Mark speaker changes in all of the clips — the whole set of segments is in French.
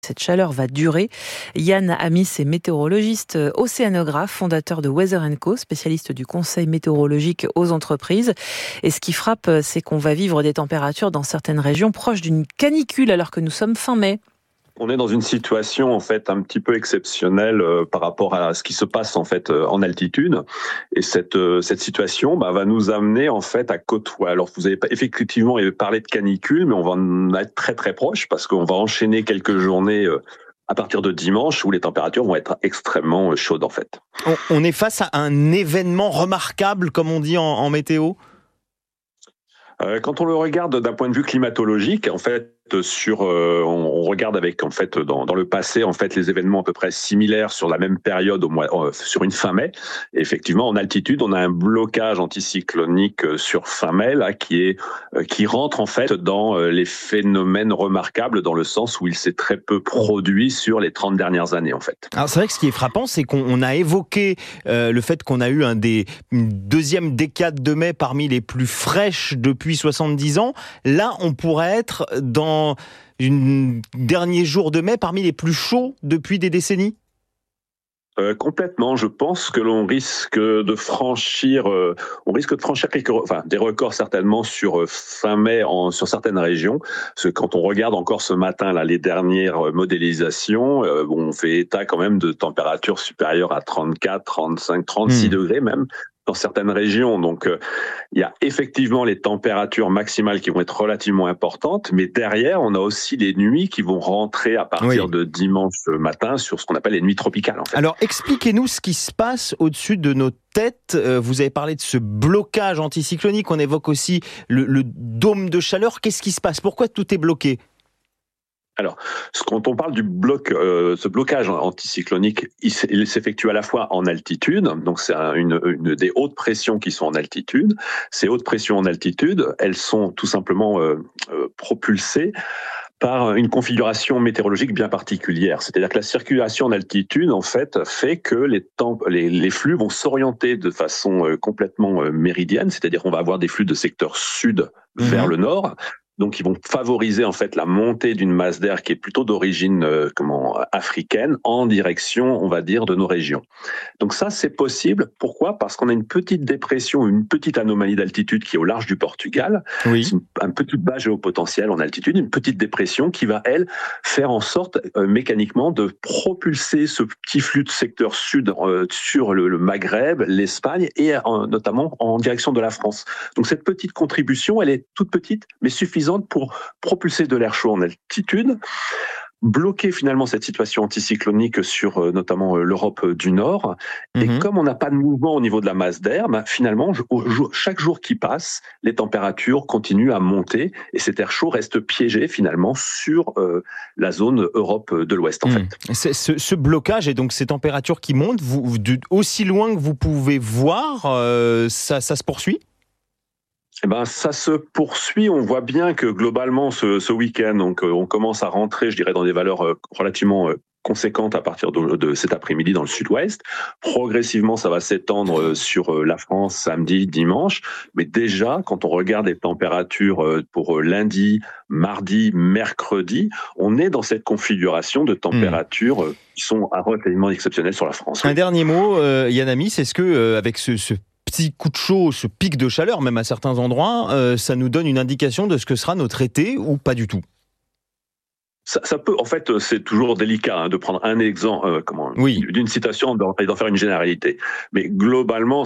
Speaker 1: Cette chaleur va durer. Yann Amis est météorologiste, océanographe, fondateur de Weather & Co, spécialiste du conseil météorologique aux entreprises. Et ce qui frappe, c'est qu'on va vivre des températures dans certaines régions proches d'une canicule alors que nous sommes fin mai.
Speaker 2: On est dans une situation en fait un petit peu exceptionnelle par rapport à ce qui se passe en fait en altitude, et cette situation va nous amener en fait à côtoyer. Alors vous avez effectivement parlé de canicule, mais on va en être très très proche parce qu'on va enchaîner quelques journées à partir de dimanche où les températures vont être extrêmement chaudes en fait.
Speaker 3: On est face à un événement remarquable, comme on dit en météo.
Speaker 2: Quand on le regarde d'un point de vue climatologique, en fait, on regarde avec en fait dans le passé en fait les événements à peu près similaires sur la même période sur une fin mai. Et effectivement, en altitude, on a un blocage anticyclonique sur fin mai là qui rentre en fait dans les phénomènes remarquables dans le sens où il s'est très peu produit sur les 30 dernières années en fait.
Speaker 3: Alors c'est vrai que ce qui est frappant, c'est qu'on a évoqué le fait qu'on a eu une deuxième décade de mai parmi les plus fraîches depuis 70 ans. Là, on pourrait être dans un dernier jour de mai parmi les plus chauds depuis des décennies.
Speaker 2: Complètement. Je pense que l'on risque de franchir, des records certainement sur fin mai sur certaines régions. Parce que quand on regarde encore ce matin là les dernières modélisations, on fait état quand même de températures supérieures à 34, 35, 36 degrés même dans certaines régions. Donc il y a effectivement les températures maximales qui vont être relativement importantes, mais derrière on a aussi les nuits qui vont rentrer à partir de dimanche matin sur ce qu'on appelle les nuits tropicales en fait.
Speaker 3: Alors expliquez-nous ce qui se passe au-dessus de nos têtes. Vous avez parlé de ce blocage anticyclonique, on évoque aussi le dôme de chaleur. Qu'est-ce qui se passe? Pourquoi tout est bloqué?
Speaker 2: Alors, quand on parle du ce blocage anticyclonique, il s'effectue à la fois en altitude, donc c'est une des hautes pressions qui sont en altitude. Ces hautes pressions en altitude, elles sont tout simplement propulsées par une configuration météorologique bien particulière. C'est-à-dire que la circulation en altitude, en fait que les flux vont s'orienter de façon complètement méridienne, c'est-à-dire qu'on va avoir des flux de secteur sud vers le nord. Donc, ils vont favoriser en fait la montée d'une masse d'air qui est plutôt d'origine africaine en direction, on va dire, de nos régions. Donc ça, c'est possible. Pourquoi ? Parce qu'on a une petite dépression, une petite anomalie d'altitude qui est au large du Portugal. Oui. C'est un petit bas géopotentiel en altitude, une petite dépression qui va, elle, faire en sorte mécaniquement de propulser ce petit flux de secteur sud sur le Maghreb, l'Espagne et notamment en direction de la France. Donc cette petite contribution, elle est toute petite, mais suffisante pour propulser de l'air chaud en altitude, bloquer finalement cette situation anticyclonique sur notamment l'Europe du Nord. Et comme on n'a pas de mouvement au niveau de la masse d'air, finalement, chaque jour qui passe, les températures continuent à monter et cet air chaud reste piégé finalement sur la zone Europe de l'Ouest en fait.
Speaker 3: Ce blocage et donc ces températures qui montent, aussi loin que vous pouvez voir, ça se poursuit ?
Speaker 2: Ça se poursuit. On voit bien que globalement ce week-end, donc on commence à rentrer, je dirais, dans des valeurs relativement conséquentes à partir de cet après-midi dans le sud-ouest. Progressivement, ça va s'étendre sur la France samedi, dimanche. Mais déjà, quand on regarde les températures pour lundi, mardi, mercredi, on est dans cette configuration de températures qui sont relativement exceptionnelles sur la France.
Speaker 3: Un dernier mot, Yann Amis, est-ce que avec ce petit coup de chaud, ce pic de chaleur, même à certains endroits, ça nous donne une indication de ce que sera notre été ou pas du tout?
Speaker 2: Ça peut, en fait, c'est toujours délicat de prendre un exemple d'une citation et d'en faire une généralité. Mais globalement,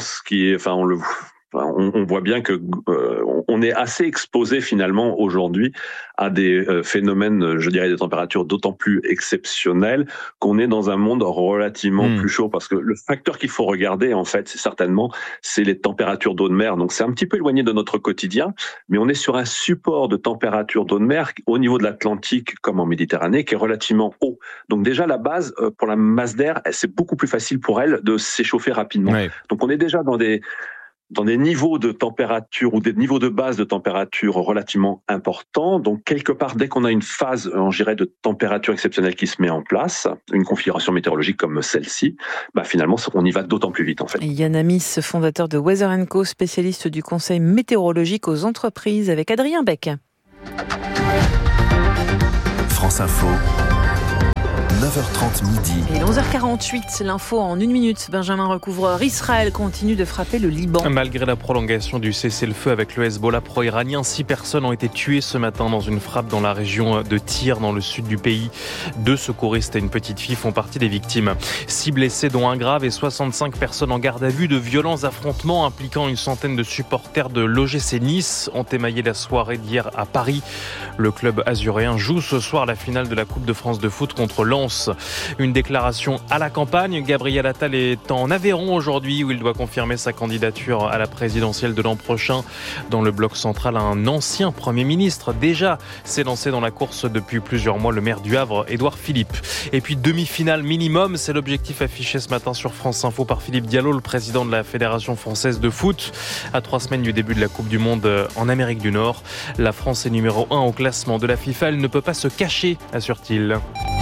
Speaker 2: on voit bien que on est assez exposé finalement aujourd'hui à des phénomènes, je dirais, de températures d'autant plus exceptionnelles qu'on est dans un monde relativement plus chaud. Parce que le facteur qu'il faut regarder, en fait, c'est les températures d'eau de mer. Donc c'est un petit peu éloigné de notre quotidien, mais on est sur un support de température d'eau de mer au niveau de l'Atlantique comme en Méditerranée qui est relativement haut. Donc déjà la base pour la masse d'air, c'est beaucoup plus facile pour elle de s'échauffer rapidement. Ouais. Donc on est déjà dans des niveaux de température ou des niveaux de base de température relativement importants. Donc, quelque part, dès qu'on a une phase, je dirais, de température exceptionnelle qui se met en place, une configuration météorologique comme celle-ci, finalement, on y va d'autant plus vite, en fait.
Speaker 1: Yann Amis, fondateur de Weather & Co, spécialiste du conseil météorologique aux entreprises, avec Adrien Beck.
Speaker 4: France Info. 9h30 midi.
Speaker 1: Et 11h48, l'info en 1 minute. Benjamin Recouvreur, Israël continue de frapper le Liban.
Speaker 5: Malgré la prolongation du cessez-le-feu avec le Hezbollah pro-iranien, 6 personnes ont été tuées ce matin dans une frappe dans la région de Tyr, dans le sud du pays. 2 secouristes et une petite fille font partie des victimes. 6 blessés, dont un grave, et 65 personnes en garde à vue. De violents affrontements impliquant une centaine de supporters de l'OGC Nice ont émaillé la soirée d'hier à Paris. Le club azuréen joue ce soir la finale de la Coupe de France de foot contre Lens. Une déclaration à la campagne. Gabriel Attal est en Aveyron aujourd'hui où il doit confirmer sa candidature à la présidentielle de l'an prochain. Dans le bloc central, un ancien Premier ministre déjà s'est lancé dans la course depuis plusieurs mois, le maire du Havre, Édouard Philippe. Et puis demi-finale minimum, c'est l'objectif affiché ce matin sur France Info par Philippe Diallo, le président de la Fédération française de foot. À 3 semaines du début de la Coupe du Monde en Amérique du Nord, la France est numéro 1 au classement de la FIFA. Elle ne peut pas se cacher, assure-t-il.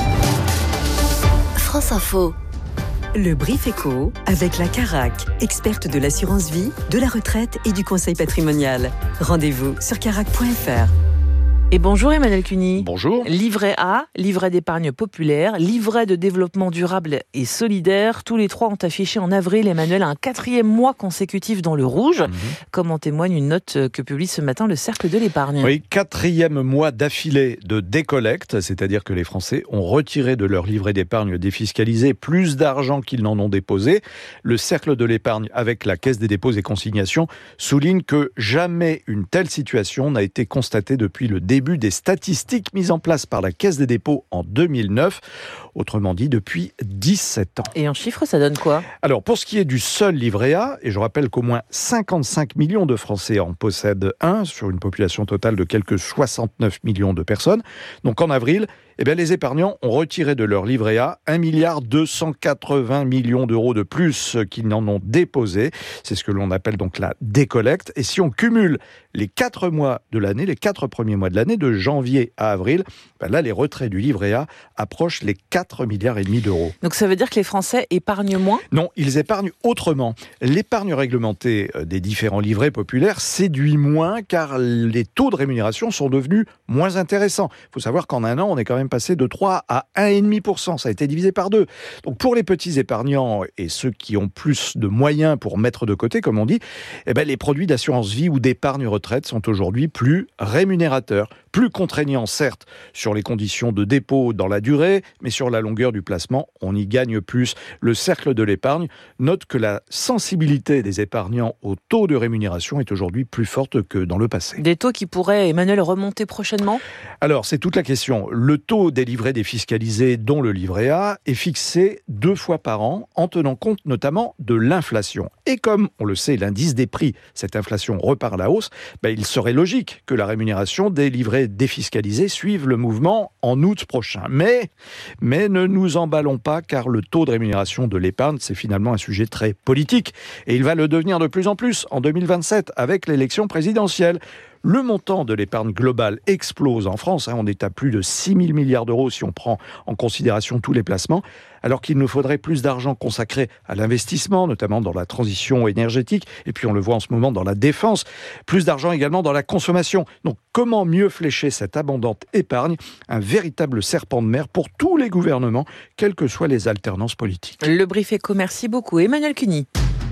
Speaker 6: France Info.
Speaker 7: Le Brief Éco avec la Carac, experte de l'assurance vie, de la retraite et du conseil patrimonial. Rendez-vous sur carac.fr.
Speaker 1: Et bonjour Emmanuel Cuny.
Speaker 8: Bonjour.
Speaker 1: Livret A, livret d'épargne populaire, livret de développement durable et solidaire. Tous les 3 ont affiché en avril, Emmanuel, un 4e mois consécutif dans le rouge, comme en témoigne une note que publie ce matin le Cercle de l'épargne.
Speaker 8: Oui, 4e mois d'affilée de décollecte, c'est-à-dire que les Français ont retiré de leur livret d'épargne défiscalisé plus d'argent qu'ils n'en ont déposé. Le Cercle de l'épargne, avec la Caisse des dépôts et consignations, souligne que jamais une telle situation n'a été constatée depuis le début des statistiques mises en place par la Caisse des dépôts en 2009, autrement dit depuis 17 ans.
Speaker 1: Et en chiffres, ça donne quoi ?
Speaker 8: Alors, pour ce qui est du seul livret A, et je rappelle qu'au moins 55 millions de Français en possèdent un, sur une population totale de quelques 69 millions de personnes, donc en avril, les épargnants ont retiré de leur livret A 1,280 milliard d'euros de plus qu'ils n'en ont déposé. C'est ce que l'on appelle donc la décollecte. Et si on cumule les 4 mois de l'année, les 4 premiers mois de l'année, de janvier à avril, là, les retraits du livret A approchent les 4,5 milliards d'euros.
Speaker 1: Donc ça veut dire que les Français épargnent moins ?
Speaker 8: Non, ils épargnent autrement. L'épargne réglementée des différents livrets populaires séduit moins car les taux de rémunération sont devenus moins intéressants. Il faut savoir qu'en un an, on est quand même passé de 3 à 1,5%. Ça a été divisé par 2. Donc pour les petits épargnants et ceux qui ont plus de moyens pour mettre de côté, comme on dit, les produits d'assurance vie ou d'épargne retraite sont aujourd'hui plus rémunérateurs. Plus contraignants, certes, sur les conditions de dépôt dans la durée, mais sur la longueur du placement, on y gagne plus. Le Cercle de l'épargne note que la sensibilité des épargnants au taux de rémunération est aujourd'hui plus forte que dans le passé.
Speaker 1: Des taux qui pourraient, Emmanuel, remonter prochainement ?
Speaker 8: Alors, c'est toute la question. Le taux des livrets défiscalisés, dont le livret A, est fixé 2 fois par an, en tenant compte notamment de l'inflation. Et comme, on le sait, l'indice des prix, cette inflation repart à la hausse, il serait logique que la rémunération des livrets défiscalisés suive le mouvement en août prochain. Mais ne nous emballons pas, car le taux de rémunération de l'épargne, c'est finalement un sujet très politique. Et il va le devenir de plus en plus en 2027, avec l'élection présidentielle. Le montant de l'épargne globale explose en France. On est à plus de 6 000 milliards d'euros si on prend en considération tous les placements, alors qu'il nous faudrait plus d'argent consacré à l'investissement, notamment dans la transition énergétique, et puis on le voit en ce moment dans la défense, plus d'argent également dans la consommation. Donc comment mieux flécher cette abondante épargne ? Un véritable serpent de mer pour tous les gouvernements, quelles que soient les alternances politiques.
Speaker 1: Le Brief Éco, merci beaucoup. Emmanuel Cuny.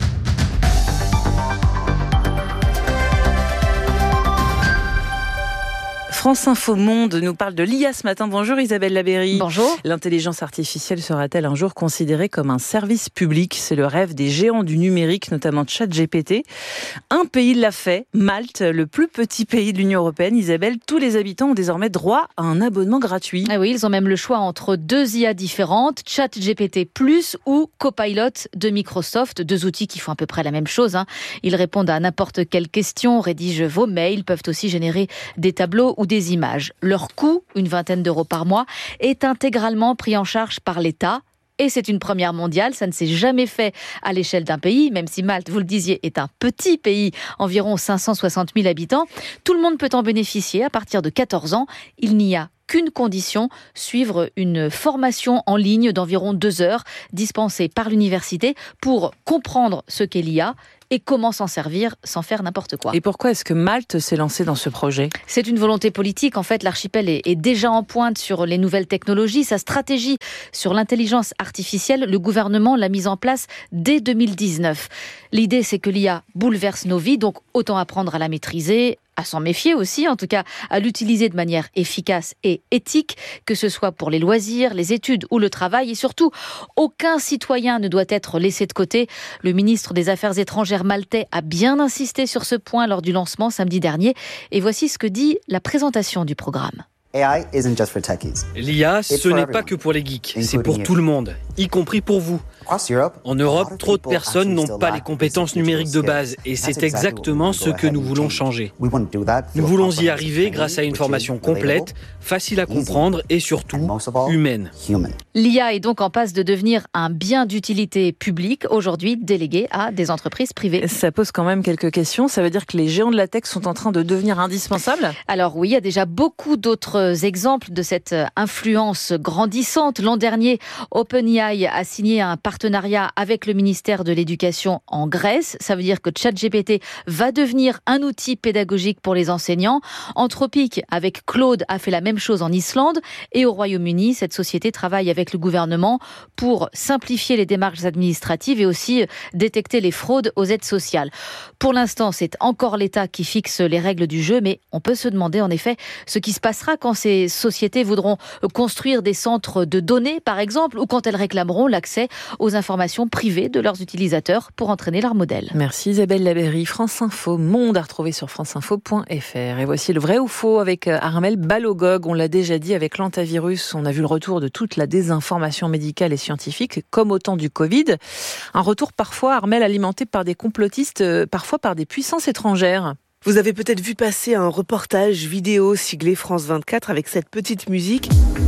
Speaker 1: France Info Monde nous parle de l'IA ce matin. Bonjour Isabelle Labeyrie.
Speaker 6: Bonjour.
Speaker 1: L'intelligence artificielle sera-t-elle un jour considérée comme un service public ? C'est le rêve des géants du numérique, notamment ChatGPT. Un pays l'a fait, Malte, le plus petit pays de l'Union européenne. Isabelle, tous les habitants ont désormais droit à un abonnement gratuit.
Speaker 6: Ah oui, ils ont même le choix entre 2 IA différentes, ChatGPT Plus ou Copilot de Microsoft, 2 outils qui font à peu près la même chose. Ils répondent à n'importe quelle question, rédigent vos mails, peuvent aussi générer des tableaux ou des images. Leur coût, une vingtaine d'euros par mois, est intégralement pris en charge par l'État. Et c'est une première mondiale, ça ne s'est jamais fait à l'échelle d'un pays, même si Malte, vous le disiez, est un petit pays, environ 560 000 habitants. Tout le monde peut en bénéficier à partir de 14 ans. Il n'y a qu'une condition, suivre une formation en ligne d'environ 2 heures dispensée par l'université pour comprendre ce qu'est l'IA et comment s'en servir sans faire n'importe quoi.
Speaker 1: Et pourquoi est-ce que Malte s'est lancé dans ce projet ?
Speaker 6: C'est une volonté politique. En fait, l'archipel est déjà en pointe sur les nouvelles technologies. Sa stratégie sur l'intelligence artificielle, le gouvernement l'a mise en place dès 2019. L'idée, c'est que l'IA bouleverse nos vies, donc autant apprendre à la maîtriser, à s'en méfier aussi, en tout cas à l'utiliser de manière efficace et éthique, que ce soit pour les loisirs, les études ou le travail. Et surtout, aucun citoyen ne doit être laissé de côté. Le ministre des Affaires étrangères maltais a bien insisté sur ce point lors du lancement samedi dernier. Et voici ce que dit la présentation du programme.
Speaker 4: L'IA, ce n'est pas que pour les geeks, c'est pour tout le monde, y compris pour vous. En Europe, trop de personnes n'ont pas les compétences numériques de base et c'est exactement ce que nous voulons changer. Nous voulons y arriver grâce à une formation complète, facile à comprendre et surtout humaine.
Speaker 6: L'IA est donc en passe de devenir un bien d'utilité publique, aujourd'hui délégué à des entreprises privées.
Speaker 1: Ça pose quand même quelques questions. Ça veut dire que les géants de la tech sont en train de devenir indispensables ?
Speaker 6: Alors oui, il y a déjà beaucoup d'autres exemples de cette influence grandissante. L'an dernier, OpenAI a signé un partenariat avec le ministère de l'Éducation en Grèce. Ça veut dire que ChatGPT va devenir un outil pédagogique pour les enseignants. Anthropic, avec Claude, a fait la même chose en Islande. Et au Royaume-Uni, cette société travaille avec le gouvernement pour simplifier les démarches administratives et aussi détecter les fraudes aux aides sociales. Pour l'instant, c'est encore l'État qui fixe les règles du jeu, mais on peut se demander en effet ce qui se passera quand ces sociétés voudront construire des centres de données, par exemple, ou quand elles réclameront l'accès aux informations privées de leurs utilisateurs pour entraîner leur modèle.
Speaker 1: Merci Isabelle Labéry. France Info Monde à retrouver sur franceinfo.fr. Et voici le vrai ou faux avec Armelle Balogog. On l'a déjà dit, avec l'antivirus, on a vu le retour de toute la désinformation médicale et scientifique, comme au temps du Covid. Un retour parfois, Armelle, alimenté par des complotistes, parfois par des puissances étrangères.
Speaker 9: Vous avez peut-être vu passer un reportage vidéo siglé France 24 avec cette petite musique.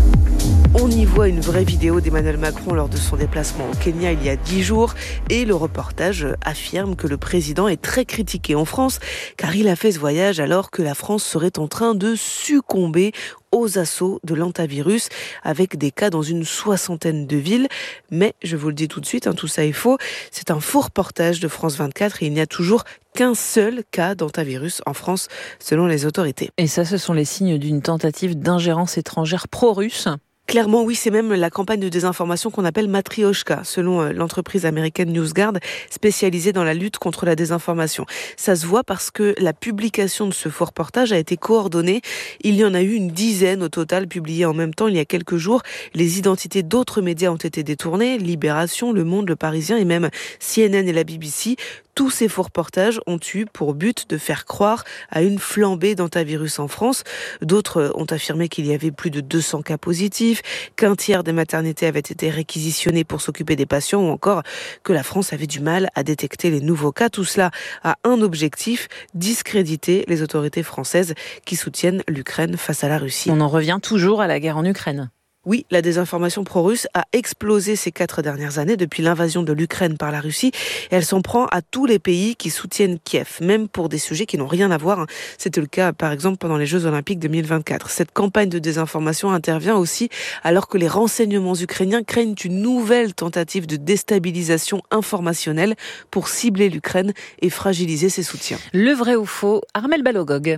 Speaker 9: On y voit une vraie vidéo d'Emmanuel Macron lors de son déplacement au Kenya il y a 10 jours et le reportage affirme que le président est très critiqué en France car il a fait ce voyage alors que la France serait en train de succomber aux assauts de l'antivirus avec des cas dans une 60aine de villes. Mais je vous le dis tout de suite, tout ça est faux. C'est un faux reportage de France 24 et il n'y a toujours qu'un seul cas d'antivirus en France selon les autorités.
Speaker 1: Et ça, ce sont les signes d'une tentative d'ingérence étrangère pro-russe ?
Speaker 9: Clairement, oui, c'est même la campagne de désinformation qu'on appelle Matrioshka, selon l'entreprise américaine NewsGuard, spécialisée dans la lutte contre la désinformation. Ça se voit parce que la publication de ce faux reportage a été coordonnée. Il y en a eu une dizaine au total publiées en même temps il y a quelques jours. Les identités d'autres médias ont été détournées, Libération, Le Monde, Le Parisien et même CNN et la BBC. Tous ces faux reportages ont eu pour but de faire croire à une flambée d'antivirus en France. D'autres ont affirmé qu'il y avait plus de 200 cas positifs, qu'un tiers des maternités avaient été réquisitionnées pour s'occuper des patients ou encore que la France avait du mal à détecter les nouveaux cas. Tout cela a un objectif, discréditer les autorités françaises qui soutiennent l'Ukraine face à la Russie.
Speaker 1: On en revient toujours à la guerre en Ukraine.
Speaker 9: Oui, la désinformation pro-russe a explosé ces 4 dernières années depuis l'invasion de l'Ukraine par la Russie. Et elle s'en prend à tous les pays qui soutiennent Kiev, même pour des sujets qui n'ont rien à voir. C'était le cas, par exemple, pendant les Jeux Olympiques 2024. Cette campagne de désinformation intervient aussi alors que les renseignements ukrainiens craignent une nouvelle tentative de déstabilisation informationnelle pour cibler l'Ukraine et fragiliser ses soutiens.
Speaker 1: Le vrai ou faux, Armelle Balogog.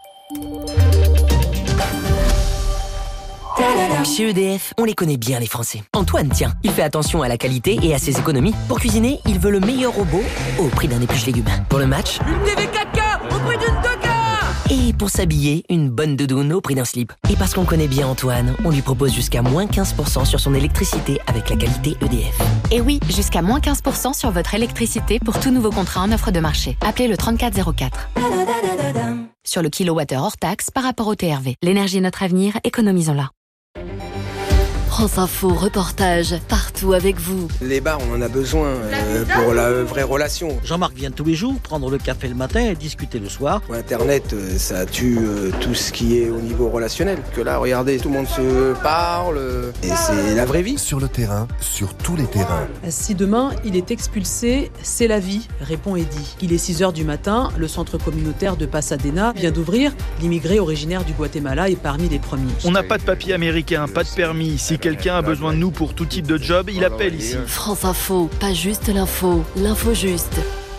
Speaker 10: Chez EDF, on les connaît bien les Français. Antoine, tiens, il fait attention à la qualité et à ses économies. Pour cuisiner, il veut le meilleur robot au prix d'un épluche-légumes. Pour le match, une TV 4K au prix d'une 2K. Et pour s'habiller, une bonne doudoune au prix d'un slip. Et parce qu'on connaît bien Antoine, on lui propose jusqu'à moins 15% sur son électricité avec la qualité EDF.
Speaker 11: Et oui, jusqu'à moins 15% sur votre électricité pour tout nouveau contrat en offre de marché. Appelez le 3404. Sur le kilowattheure hors taxe par rapport au TRV. L'énergie est notre avenir, économisons-la.
Speaker 12: France Info, reportage, partout avec vous.
Speaker 13: Les bars, on en a besoin pour la vraie relation.
Speaker 14: Jean-Marc vient tous les jours prendre le café le matin et discuter le soir.
Speaker 13: Internet, ça tue tout ce qui est au niveau relationnel. Que là, regardez, tout le monde se parle et c'est la vraie vie.
Speaker 15: Sur le terrain, sur tous les terrains.
Speaker 16: Si demain, il est expulsé, c'est la vie, répond Eddy. Il est 6h du matin, le centre communautaire de Pasadena vient d'ouvrir. L'immigré originaire du Guatemala est parmi les premiers.
Speaker 17: On n'a pas de papier américain, pas de permis. Si quelqu'un a besoin de nous pour tout type de job, il appelle ici.
Speaker 12: France Info, pas juste l'info juste.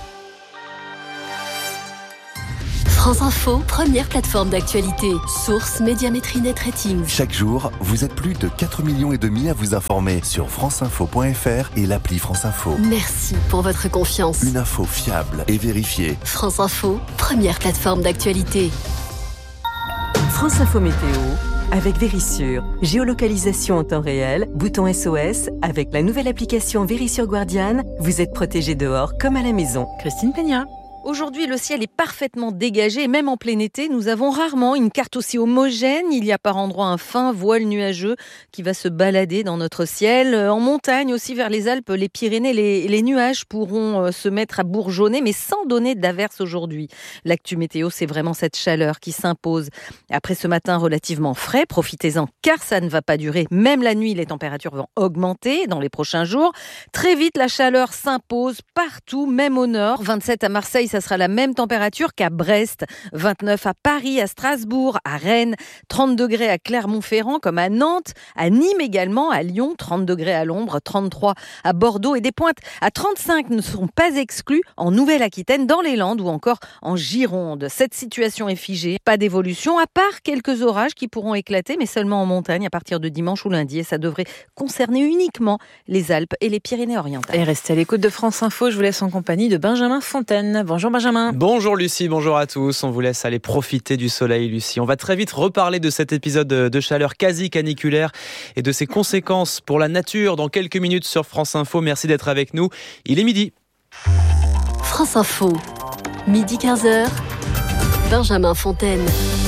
Speaker 12: France Info, première plateforme d'actualité. Source Médiamétrie Net Rating.
Speaker 15: Chaque jour, vous êtes plus de 4,5 millions à vous informer sur franceinfo.fr et l'appli France Info.
Speaker 12: Merci pour votre confiance.
Speaker 15: Une info fiable et vérifiée.
Speaker 12: France Info, première plateforme d'actualité.
Speaker 7: France Info Météo avec Vérissure. Géolocalisation en temps réel, bouton SOS. Avec la nouvelle application Vérissure Guardian, vous êtes protégé dehors comme à la maison.
Speaker 1: Christine Peña.
Speaker 6: Aujourd'hui, le ciel est parfaitement dégagé, même en plein été. Nous avons rarement une carte aussi homogène. Il y a par endroits un fin voile nuageux qui va se balader dans notre ciel. En montagne, aussi vers les Alpes, les Pyrénées, les nuages pourront se mettre à bourgeonner, mais sans donner d'averse aujourd'hui. L'actu météo, c'est vraiment cette chaleur qui s'impose. Après ce matin relativement frais, profitez-en car ça ne va pas durer. Même la nuit, les températures vont augmenter dans les prochains jours. Très vite, la chaleur s'impose partout, même au nord. 27 à Marseille, ça sera la même température qu'à Brest, 29 à Paris, à Strasbourg, à Rennes, 30 degrés à Clermont-Ferrand comme à Nantes, à Nîmes également, à Lyon, 30 degrés à l'ombre, 33 à Bordeaux et des pointes à 35 ne seront pas exclues en Nouvelle-Aquitaine, dans les Landes ou encore en Gironde. Cette situation est figée, pas d'évolution à part quelques orages qui pourront éclater mais seulement en montagne à partir de dimanche ou lundi et ça devrait concerner uniquement les Alpes et les Pyrénées-Orientales.
Speaker 1: Et restez à l'écoute de France Info, je vous laisse en compagnie de Benjamin Fontaine. Bonjour Benjamin.
Speaker 18: Bonjour Lucie, bonjour à tous. On vous laisse aller profiter du soleil Lucie. On va très vite reparler de cet épisode de chaleur quasi caniculaire et de ses conséquences pour la nature dans quelques minutes sur France Info. Merci d'être avec nous. Il est midi.
Speaker 12: France Info, midi 15h, Benjamin Fontaine.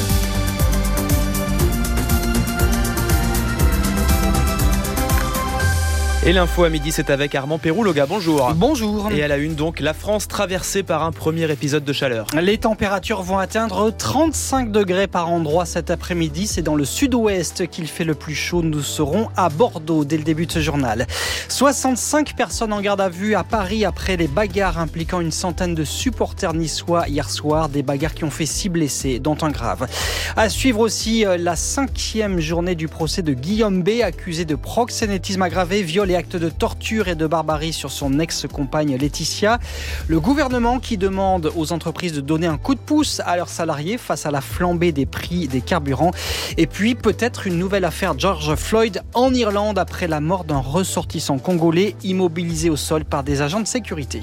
Speaker 18: Et l'info à midi, c'est avec Armand Péroux-Loga. Bonjour.
Speaker 19: Bonjour.
Speaker 18: Et à la une, donc, la France traversée par un premier épisode de chaleur.
Speaker 19: Les températures vont atteindre 35 degrés par endroit cet après-midi. C'est dans le sud-ouest qu'il fait le plus chaud. Nous serons à Bordeaux dès le début de ce journal. 65 personnes en garde à vue à Paris après les bagarres impliquant une centaine de supporters niçois hier soir. Des bagarres qui ont fait 6 blessés, dont un grave. À suivre aussi la 5e journée du procès de Guillaume B, accusé de proxénétisme aggravé, viol et actes de torture et de barbarie sur son ex-compagne Laetitia. Le gouvernement qui demande aux entreprises de donner un coup de pouce à leurs salariés face à la flambée des prix des carburants. Et puis peut-être une nouvelle affaire George Floyd en Irlande après la mort d'un ressortissant congolais immobilisé au sol par des agents de sécurité.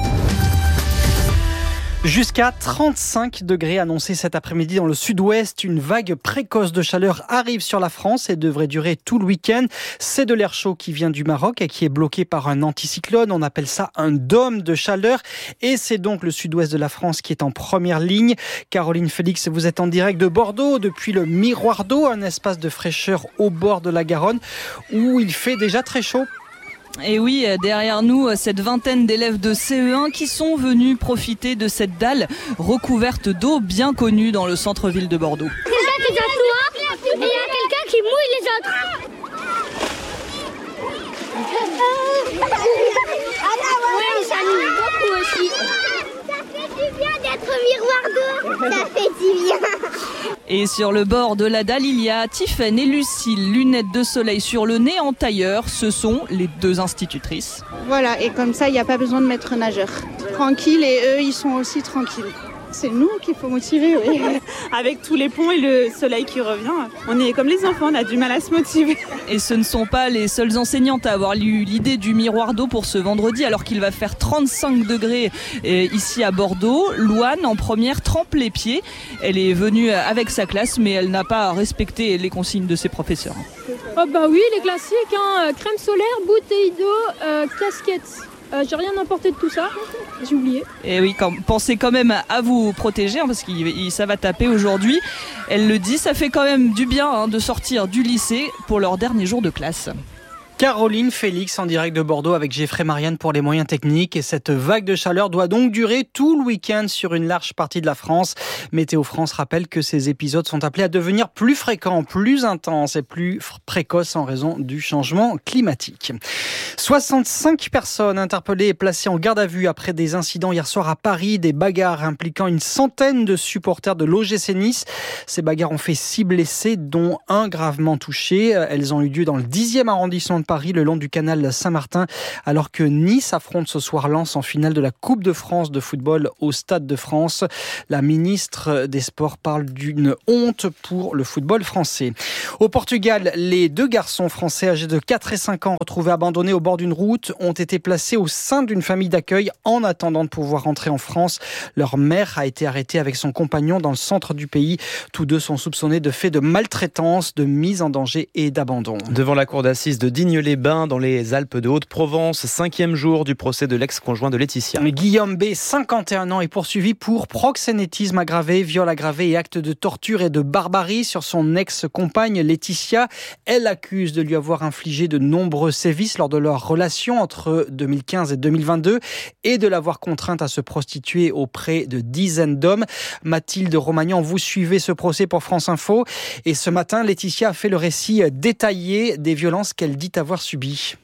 Speaker 19: Jusqu'à 35 degrés annoncés cet après-midi dans le sud-ouest. Une vague précoce de chaleur arrive sur la France et devrait durer tout le week-end. C'est de l'air chaud qui vient du Maroc et qui est bloqué par un anticyclone. On appelle ça un dôme de chaleur. Et c'est donc le sud-ouest de la France qui est en première ligne. Caroline Félix, vous êtes en direct de Bordeaux depuis le Miroir d'eau, un espace de fraîcheur au bord de la Garonne où il fait déjà très chaud.
Speaker 20: Et oui, derrière nous, cette vingtaine d'élèves de CE1 qui sont venus profiter de cette dalle recouverte d'eau bien connue dans le centre-ville de Bordeaux.
Speaker 21: Quelqu'un qui s'assoit et il y a quelqu'un qui mouille les autres. Oui, ça mouille beaucoup aussi. Ça fait du bien d'être miroir d'eau. Ça fait du bien.
Speaker 20: Et sur le bord de la dalle, il y a Tiffaine et Lucille, lunettes de soleil sur le nez en tailleur. Ce sont les deux institutrices.
Speaker 22: Voilà, et comme ça, il n'y a pas besoin de maître nageur. Tranquille, et eux, ils sont aussi tranquilles. C'est nous qu'il faut motiver, oui.
Speaker 23: Avec tous les ponts et le soleil qui revient, on est comme les enfants, on a du mal à se motiver.
Speaker 20: Et ce ne sont pas les seules enseignantes à avoir eu l'idée du miroir d'eau pour ce vendredi, alors qu'il va faire 35 degrés ici à Bordeaux. Louane, en première, trempe les pieds. Elle est venue avec sa classe, mais elle n'a pas respecté les consignes de ses professeurs.
Speaker 24: Oh bah oui, les classiques, hein. Crème solaire, bouteille d'eau, casquette.
Speaker 2: J'ai rien emporté de tout ça, j'ai oublié.
Speaker 20: Et oui, pensez quand même à vous protéger parce que ça va taper aujourd'hui. Elle le dit, ça fait quand même du bien de sortir du lycée pour leur dernier jour de classe.
Speaker 19: Caroline Félix en direct de Bordeaux avec Geoffrey Marianne pour les moyens techniques. Et cette vague de chaleur doit donc durer tout le week-end sur une large partie de la France. Météo France rappelle que ces épisodes sont appelés à devenir plus fréquents, plus intenses et plus précoces en raison du changement climatique. 65 personnes interpellées et placées en garde à vue après des incidents hier soir à Paris, des bagarres impliquant une centaine de supporters de l'OGC Nice. Ces bagarres ont fait 6 blessés, dont un gravement touché. Elles ont eu lieu dans le 10e arrondissement de Paris, le long du canal Saint-Martin, alors que Nice affronte ce soir Lens en finale de la Coupe de France de football au Stade de France. La ministre des Sports parle d'une honte pour le football français. Au Portugal, les 2 garçons français âgés de 4 et 5 ans retrouvés abandonnés au bord d'une route ont été placés au sein d'une famille d'accueil en attendant de pouvoir rentrer en France. Leur mère a été arrêtée avec son compagnon dans le centre du pays. Tous 2 sont soupçonnés de faits de maltraitance, de mise en danger et d'abandon.
Speaker 18: Devant la cour d'assises de Digne-les-Bains dans les Alpes de Haute-Provence, 5e jour du procès de l'ex-conjoint de Laetitia.
Speaker 19: Guillaume B, 51 ans, est poursuivi pour proxénétisme aggravé, viol aggravé et actes de torture et de barbarie sur son ex-compagne Laetitia. Elle accuse de lui avoir infligé de nombreux sévices lors de leur relation entre 2015 et 2022 et de l'avoir contrainte à se prostituer auprès de dizaines d'hommes. Mathilde Romagnan, vous suivez ce procès pour France Info et ce matin, Laetitia a fait le récit détaillé des violences qu'elle dit avoir subies.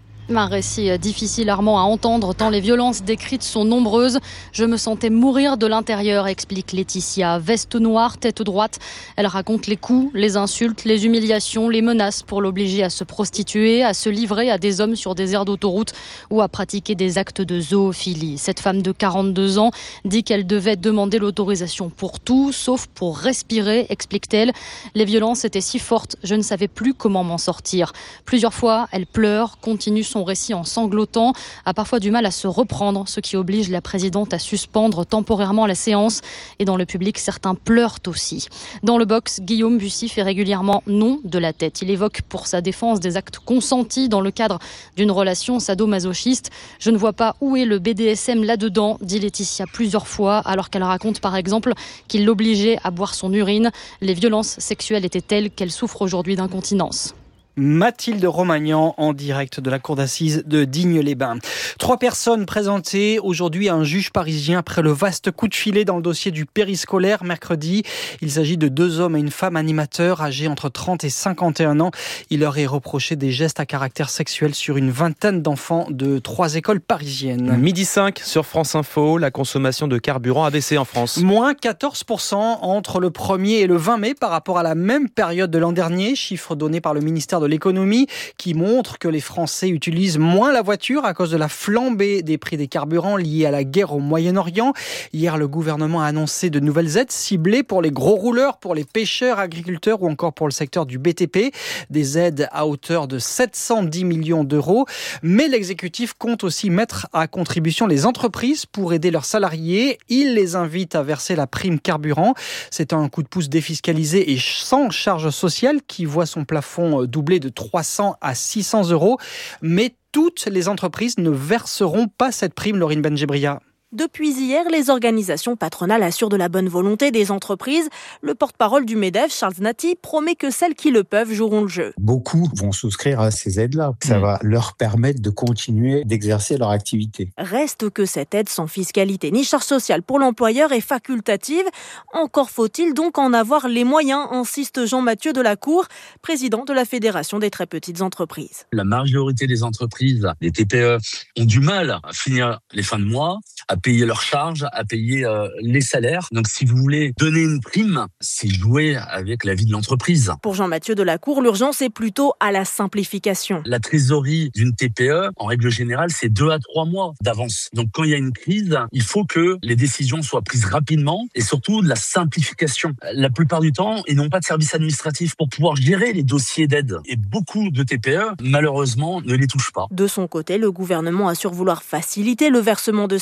Speaker 3: Un récit difficile, Armand, à entendre tant les violences décrites sont nombreuses. Je me sentais mourir de l'intérieur, explique Laetitia. Veste noire, tête droite. Elle raconte les coups, les insultes, les humiliations, les menaces pour l'obliger à se prostituer, à se livrer à des hommes sur des aires d'autoroute ou à pratiquer des actes de zoophilie. Cette femme de 42 ans dit qu'elle devait demander l'autorisation pour tout, sauf pour respirer, explique-t-elle. Les violences étaient si fortes, je ne savais plus comment m'en sortir. Plusieurs fois, elle pleure, continue son récit en sanglotant, a parfois du mal à se reprendre, ce qui oblige la présidente à suspendre temporairement la séance. Et dans le public, certains pleurent aussi. Dans le box, Guillaume Bussy fait régulièrement non de la tête. Il évoque pour sa défense des actes consentis dans le cadre d'une relation sadomasochiste. Je ne vois pas où est le BDSM là-dedans, dit Laetitia plusieurs fois, alors qu'elle raconte par exemple qu'il l'obligeait à boire son urine. Les violences sexuelles étaient telles qu'elle souffre aujourd'hui d'incontinence.
Speaker 19: Mathilde Romagnan en direct de la cour d'assises de Digne-les-Bains. 3 personnes présentées aujourd'hui à un juge parisien après le vaste coup de filet dans le dossier du périscolaire mercredi. Il s'agit de 2 hommes et une femme animateurs âgés entre 30 et 51 ans. Il leur est reproché des gestes à caractère sexuel sur une vingtaine d'enfants de 3 écoles parisiennes.
Speaker 18: Midi 5 sur France Info, la consommation de carburant a baissé en France.
Speaker 19: Moins 14% entre le 1er et le 20 mai par rapport à la même période de l'an dernier. Chiffre donné par le ministère de l'économie qui montre que les Français utilisent moins la voiture à cause de la flambée des prix des carburants liés à la guerre au Moyen-Orient. Hier, le gouvernement a annoncé de nouvelles aides ciblées pour les gros rouleurs, pour les pêcheurs, agriculteurs ou encore pour le secteur du BTP. Des aides à hauteur de 710 millions d'euros. Mais l'exécutif compte aussi mettre à contribution les entreprises pour aider leurs salariés. Il les invite à verser la prime carburant. C'est un coup de pouce défiscalisé et sans charge sociale qui voit son plafond doublé de 300 à 600 euros. Mais toutes les entreprises ne verseront pas cette prime, Laurine Benjebria.
Speaker 5: Depuis hier, les organisations patronales assurent de la bonne volonté des entreprises. Le porte-parole du MEDEF, Charles Nati, promet que celles qui le peuvent joueront le jeu.
Speaker 24: Beaucoup vont souscrire à ces aides-là. Ça va leur permettre de continuer d'exercer leur activité.
Speaker 5: Reste que cette aide sans fiscalité ni charge sociale pour l'employeur est facultative. Encore faut-il donc en avoir les moyens, insiste Jean-Mathieu Delacour, président de la Fédération des très petites entreprises.
Speaker 25: La majorité des entreprises, des TPE, ont du mal à finir les fins de mois, à payer leurs charges, à payer les salaires. Donc si vous voulez donner une prime, c'est jouer avec la vie de l'entreprise.
Speaker 5: Pour Jean-Mathieu Delacour, l'urgence est plutôt à la simplification.
Speaker 25: La trésorerie d'une TPE, en règle générale, c'est 2 à 3 mois d'avance. Donc quand il y a une crise, il faut que les décisions soient prises rapidement et surtout de la simplification. La plupart du temps, ils n'ont pas de service administratif pour pouvoir gérer les dossiers d'aide. Et beaucoup de TPE, malheureusement, ne les touchent pas.
Speaker 5: De son côté, le gouvernement assure vouloir faciliter le versement de cette prime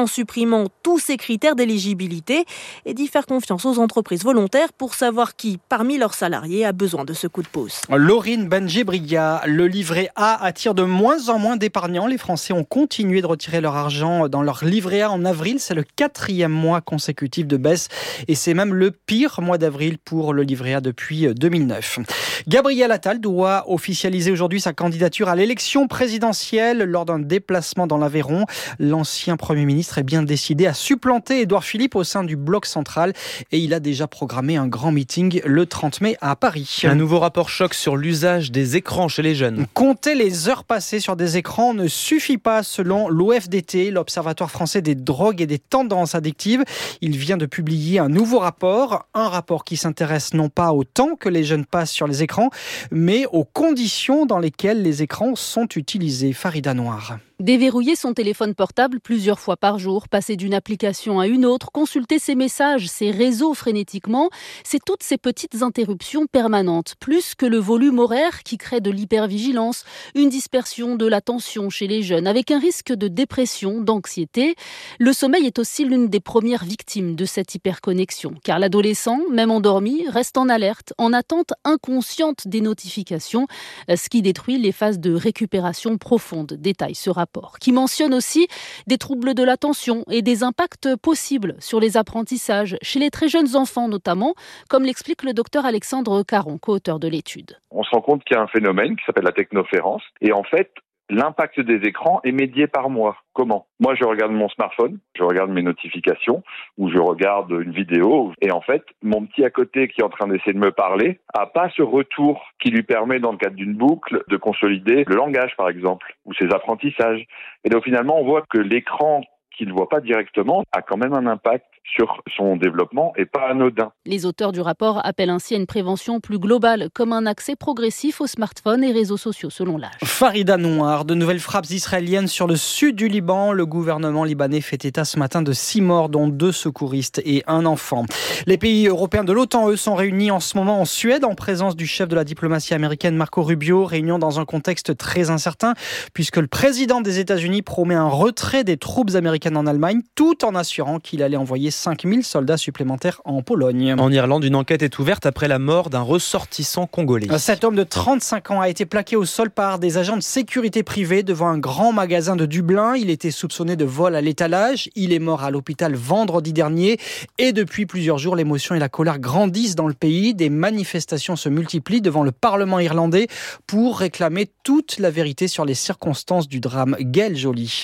Speaker 5: en supprimant tous ces critères d'éligibilité et d'y faire confiance aux entreprises volontaires pour savoir qui, parmi leurs salariés, a besoin de ce coup de pouce.
Speaker 19: Laurine Benjebriya, le livret A attire de moins en moins d'épargnants. Les Français ont continué de retirer leur argent dans leur livret A en avril. C'est le 4e mois consécutif de baisse et c'est même le pire mois d'avril pour le livret A depuis 2009. Gabriel Attal doit officialiser aujourd'hui sa candidature à l'élection présidentielle lors d'un déplacement dans l'Aveyron. L'ancien Premier ministre est bien décidé à supplanter Édouard Philippe au sein du bloc central et il a déjà programmé un grand meeting le 30 mai à Paris.
Speaker 18: Un nouveau rapport choc sur l'usage des écrans chez les jeunes.
Speaker 19: Compter les heures passées sur des écrans ne suffit pas selon l'OFDT, l'Observatoire français des drogues et des tendances addictives. Il vient de publier un nouveau rapport, un rapport qui s'intéresse non pas au temps que les jeunes passent sur les écrans, mais aux conditions dans lesquelles les écrans sont utilisés. Farida Noir.
Speaker 4: Déverrouiller son téléphone portable plusieurs fois par jour, passer d'une application à une autre, consulter ses messages, ses réseaux frénétiquement, c'est toutes ces petites interruptions permanentes, plus que le volume horaire qui crée de l'hypervigilance, une dispersion de l'attention chez les jeunes, avec un risque de dépression, d'anxiété. Le sommeil est aussi l'une des premières victimes de cette hyperconnexion, car l'adolescent, même endormi, reste en alerte, en attente inconsciente des notifications, ce qui détruit les phases de récupération profonde, détaille ce rapport, qui mentionne aussi des troubles de l'attention et des impacts possibles sur les apprentissages, chez les très jeunes enfants notamment, comme l'explique le docteur Alexandre Caron, co-auteur de l'étude.
Speaker 8: On se rend compte qu'il y a un phénomène qui s'appelle la technoférence, et en fait, l'impact des écrans est médié par moi. Comment ? Moi, je regarde mon smartphone, je regarde mes notifications, ou je regarde une vidéo, et en fait, mon petit à côté qui est en train d'essayer de me parler a pas ce retour qui lui permet, dans le cadre d'une boucle, de consolider le langage, par exemple, ou ses apprentissages. Et donc, finalement, on voit que l'écran qu'il ne voit pas directement a quand même un impact sur son développement et pas anodin.
Speaker 4: Les auteurs du rapport appellent ainsi à une prévention plus globale, comme un accès progressif aux smartphones et réseaux sociaux selon l'âge.
Speaker 19: Farida Noir, de nouvelles frappes israéliennes sur le sud du Liban. Le gouvernement libanais fait état ce matin de 6 morts, dont 2 secouristes et un enfant. Les pays européens de l'OTAN, eux, sont réunis en ce moment en Suède, en présence du chef de la diplomatie américaine Marco Rubio. Réunion dans un contexte très incertain, puisque le président des États-Unis promet un retrait des troupes américaines en Allemagne, tout en assurant qu'il allait envoyer 5000 soldats supplémentaires en Pologne.
Speaker 18: En Irlande, une enquête est ouverte après la mort d'un ressortissant congolais.
Speaker 19: Cet homme de 35 ans a été plaqué au sol par des agents de sécurité privée devant un grand magasin de Dublin. Il était soupçonné de vol à l'étalage. Il est mort à l'hôpital vendredi dernier. Et depuis plusieurs jours, l'émotion et la colère grandissent dans le pays. Des manifestations se multiplient devant le Parlement irlandais pour réclamer toute la vérité sur les circonstances du drame. Gaëlle Joly.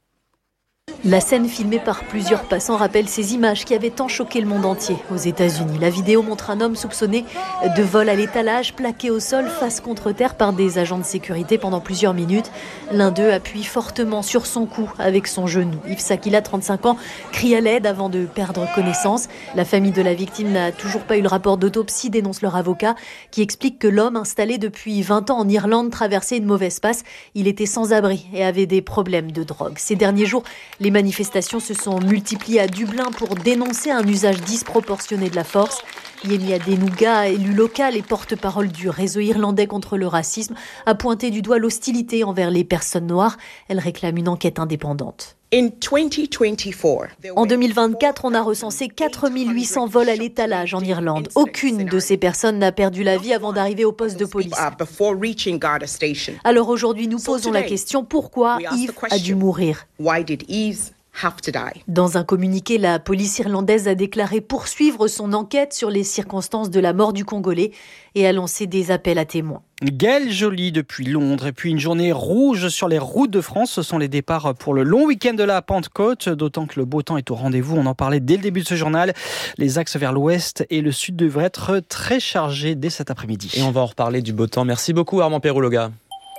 Speaker 9: La scène filmée par plusieurs passants rappelle ces images qui avaient tant choqué le monde entier aux États-Unis. La vidéo montre un homme soupçonné de vol à l'étalage, plaqué au sol face contre terre par des agents de sécurité pendant plusieurs minutes. L'un d'eux appuie fortement sur son cou avec son genou. Yves Sakila, 35 ans, crie à l'aide avant de perdre connaissance. La famille de la victime n'a toujours pas eu le rapport d'autopsie, dénonce leur avocat, qui explique que l'homme, installé depuis 20 ans en Irlande, traversait une mauvaise passe. Il était sans abri et avait des problèmes de drogue. Ces derniers jours, les manifestations se sont multipliées à Dublin pour dénoncer un usage disproportionné de la force. Yemi Adenuga, élu local et porte-parole du réseau irlandais contre le racisme, a pointé du doigt l'hostilité envers les personnes noires. Elle réclame une enquête indépendante. En 2024, on a recensé 4800 vols à l'étalage en Irlande. Aucune de ces personnes n'a perdu la vie avant d'arriver au poste de police. Alors aujourd'hui, nous posons la question, pourquoi Yves a dû mourir ? Dans un communiqué, la police irlandaise a déclaré poursuivre son enquête sur les circonstances de la mort du Congolais et a lancé des appels à témoins.
Speaker 19: Gaëlle Joly depuis Londres. Et puis une journée rouge sur les routes de France. Ce sont les départs pour le long week-end de la Pentecôte, d'autant que le beau temps est au rendez-vous. On en parlait dès le début de ce journal. Les axes vers l'ouest et le sud devraient être très chargés dès cet après-midi.
Speaker 18: Et on va en reparler du beau temps. Merci beaucoup Armand Perrouloga.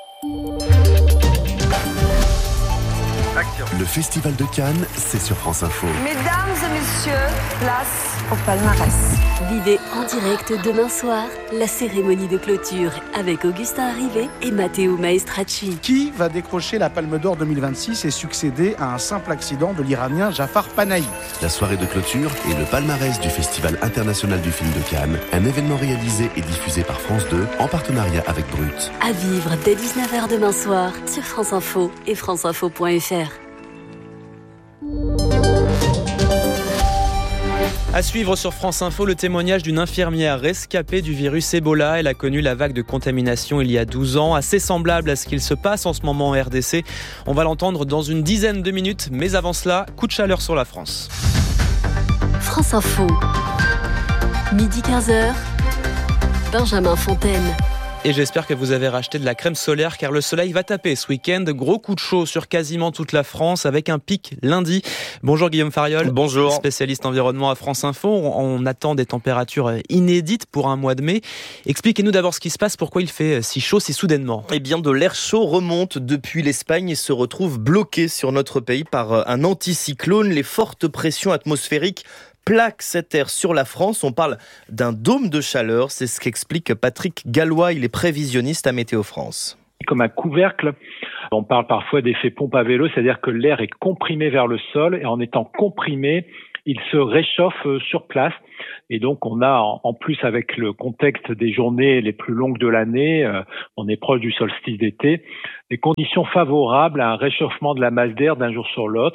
Speaker 15: Le Festival de Cannes, c'est sur France Info.
Speaker 10: Mesdames et messieurs, place au palmarès.
Speaker 12: Vivez en direct demain soir la cérémonie de clôture avec Augustin Arrivé et Matteo Maestracci.
Speaker 11: Qui va décrocher la Palme d'Or 2026 et succéder à un simple accident de l'Iranien Jafar Panahi?
Speaker 15: La soirée de clôture et le palmarès du Festival international du film de Cannes, un événement réalisé et diffusé par France 2 en partenariat avec Brut.
Speaker 12: À vivre dès 19h demain soir sur France Info et franceinfo.fr.
Speaker 18: À suivre sur France Info, le témoignage d'une infirmière rescapée du virus Ebola. Elle a connu la vague de contamination il y a 12 ans, assez semblable à ce qu'il se passe en ce moment en RDC. On va l'entendre dans une dizaine de minutes, mais avant cela, coup de chaleur sur la France.
Speaker 12: France Info, midi 15h, Benjamin Fontaine.
Speaker 18: Et j'espère que vous avez racheté de la crème solaire car le soleil va taper ce week-end. Gros coup de chaud sur quasiment toute la France avec un pic lundi. Bonjour Guillaume Fariol.
Speaker 7: Bonjour.
Speaker 18: Spécialiste environnement à France Info. On attend des températures inédites pour un mois de mai. Expliquez-nous d'abord ce qui se passe, pourquoi il fait si chaud si soudainement.
Speaker 7: Eh bien, de l'air chaud remonte depuis l'Espagne et se retrouve bloqué sur notre pays par un anticyclone. Les fortes pressions atmosphériques plaque cet air sur la France. On parle d'un dôme de chaleur. C'est ce qu'explique Patrick Gallois. Il est prévisionniste à Météo France.
Speaker 13: Comme un couvercle, on parle parfois d'effet pompe à vélo, c'est-à-dire que l'air est comprimé vers le sol et en étant comprimé, il se réchauffe sur place. Et donc on a, en plus avec le contexte des journées les plus longues de l'année, on est proche du solstice d'été, des conditions favorables à un réchauffement de la masse d'air d'un jour sur l'autre.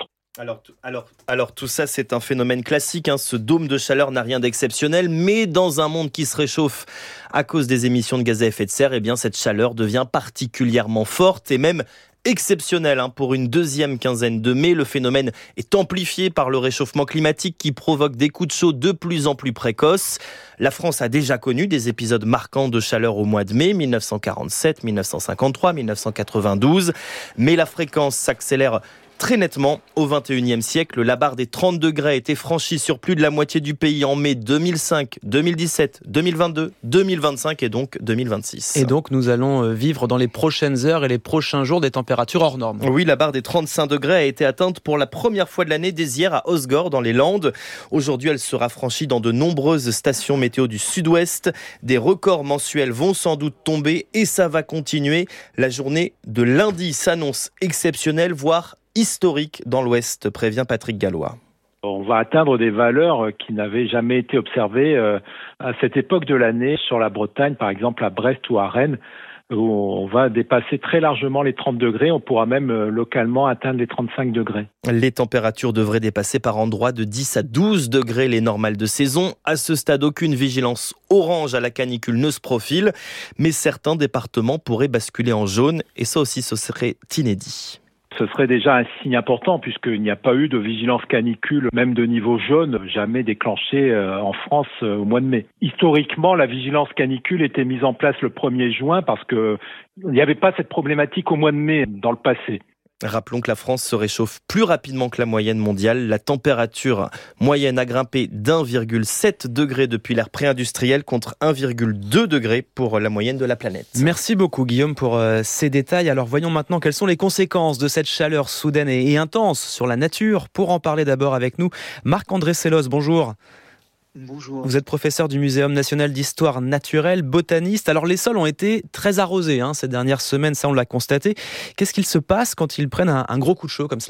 Speaker 7: Alors tout ça, c'est un phénomène classique. Ce dôme de chaleur n'a rien d'exceptionnel, mais dans un monde qui se réchauffe à cause des émissions de gaz à effet de serre, eh bien cette chaleur devient particulièrement forte et même exceptionnelle. Pour une deuxième quinzaine de mai, le phénomène est amplifié par le réchauffement climatique qui provoque des coups de chaud de plus en plus précoces. La France a déjà connu des épisodes marquants de chaleur au mois de mai, 1947, 1953, 1992, mais la fréquence s'accélère très nettement. Au XXIe siècle, la barre des 30 degrés a été franchie sur plus de la moitié du pays en mai 2005, 2017, 2022, 2025 et donc 2026.
Speaker 18: Et donc nous allons vivre dans les prochaines heures et les prochains jours des températures hors normes.
Speaker 7: Oui, la barre des 35 degrés a été atteinte pour la première fois de l'année dès hier à Osgore dans les Landes. Aujourd'hui, elle sera franchie dans de nombreuses stations météo du sud-ouest. Des records mensuels vont sans doute tomber et ça va continuer. La journée de lundi s'annonce exceptionnelle, voire historique dans l'Ouest, prévient Patrick Gallois.
Speaker 13: On va atteindre des valeurs qui n'avaient jamais été observées à cette époque de l'année sur la Bretagne, par exemple à Brest ou à Rennes, où on va dépasser très largement les 30 degrés. On pourra même localement atteindre les 35 degrés.
Speaker 7: Les températures devraient dépasser par endroits de 10 à 12 degrés les normales de saison. À ce stade, aucune vigilance orange à la canicule ne se profile, mais certains départements pourraient basculer en jaune et ça aussi, ce serait inédit.
Speaker 13: Ce serait déjà un signe important puisqu'il n'y a pas eu de vigilance canicule, même de niveau jaune, jamais déclenchée en France au mois de mai. Historiquement, la vigilance canicule était mise en place le 1er juin parce qu'il n'y avait pas cette problématique au mois de mai dans le passé.
Speaker 7: Rappelons que la France se réchauffe plus rapidement que la moyenne mondiale. La température moyenne a grimpé d'1,7 degré depuis l'ère pré-industrielle contre 1,2 degré pour la moyenne de la planète.
Speaker 18: Merci beaucoup Guillaume pour ces détails. Alors voyons maintenant quelles sont les conséquences de cette chaleur soudaine et intense sur la nature. Pour en parler d'abord avec nous, Marc-André Sellos, bonjour.
Speaker 14: Bonjour.
Speaker 18: Vous êtes professeur du Muséum national d'histoire naturelle, botaniste. Alors les sols ont été très arrosés ces dernières semaines, ça on l'a constaté. Qu'est-ce qu'il se passe quand ils prennent un gros coup de chaud comme cela ?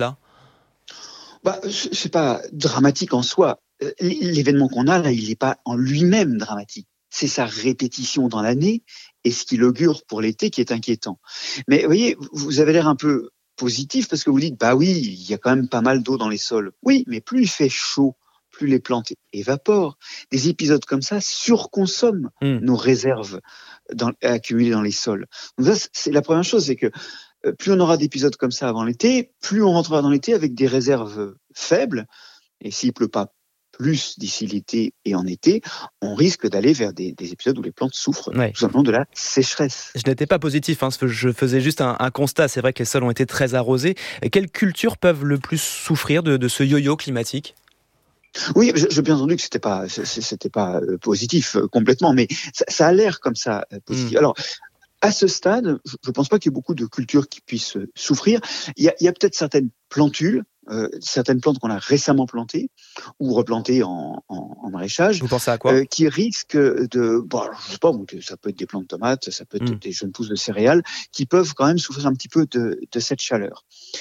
Speaker 14: C'est pas dramatique en soi. L'événement qu'on a là, il n'est pas en lui-même dramatique. C'est sa répétition dans l'année et ce qui l'augure pour l'été qui est inquiétant. Mais vous voyez, vous avez l'air un peu positif parce que vous dites, oui, il y a quand même pas mal d'eau dans les sols. Oui, mais plus il fait chaud, plus les plantes évaporent. Des épisodes comme ça surconsomment nos réserves accumulées dans les sols. Donc ça, c'est la première chose, c'est que plus on aura d'épisodes comme ça avant l'été, plus on rentrera dans l'été avec des réserves faibles. Et s'il pleut pas plus d'ici l'été et en été, on risque d'aller vers des épisodes où les plantes souffrent tout simplement de la sécheresse.
Speaker 18: Je n'étais pas positif, je faisais juste un constat. C'est vrai que les sols ont été très arrosés. Quelles cultures peuvent le plus souffrir de ce yo-yo climatique ?
Speaker 14: Oui, j'ai bien entendu que c'était pas positif complètement, mais ça a l'air comme ça positif. Alors, à ce stade, je pense pas qu'il y ait beaucoup de cultures qui puissent souffrir. Il y a peut-être certaines plantules, certaines plantes qu'on a récemment plantées ou replantées en maraîchage.
Speaker 18: Vous pensez à quoi ?
Speaker 14: Qui risquent de, je sais pas, ça peut être des plantes de tomates, ça peut être des jeunes pousses de céréales, qui peuvent quand même souffrir un petit peu de cette chaleur.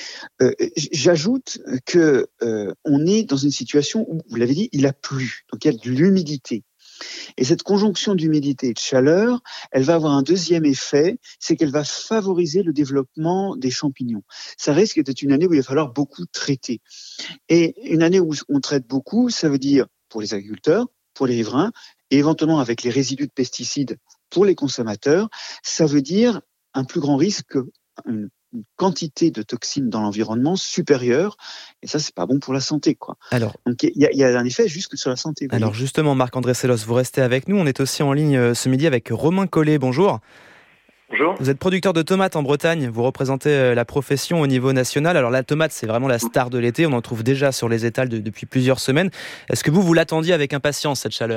Speaker 14: J'ajoute que on est dans une situation où, vous l'avez dit, il a plu, donc il y a de l'humidité. Et cette conjonction d'humidité et de chaleur, elle va avoir un deuxième effet, c'est qu'elle va favoriser le développement des champignons. Ça risque d'être une année où il va falloir beaucoup traiter. Et une année où on traite beaucoup, ça veut dire, pour les agriculteurs, pour les riverains, et éventuellement avec les résidus de pesticides pour les consommateurs, ça veut dire un plus grand risque, une quantité de toxines dans l'environnement supérieure, et ça c'est pas bon pour la santé, quoi.
Speaker 18: Alors,
Speaker 14: donc il y a un effet jusque sur la santé.
Speaker 18: Alors justement, Marc-André Sellos, vous restez avec nous. On est aussi en ligne ce midi avec Romain Collet. Bonjour.
Speaker 1: Bonjour.
Speaker 18: Vous êtes producteur de tomates en Bretagne, vous représentez la profession au niveau national. Alors la tomate, c'est vraiment la star de l'été, on en trouve déjà sur les étals depuis plusieurs semaines. Est-ce que vous l'attendiez avec impatience, cette chaleur ?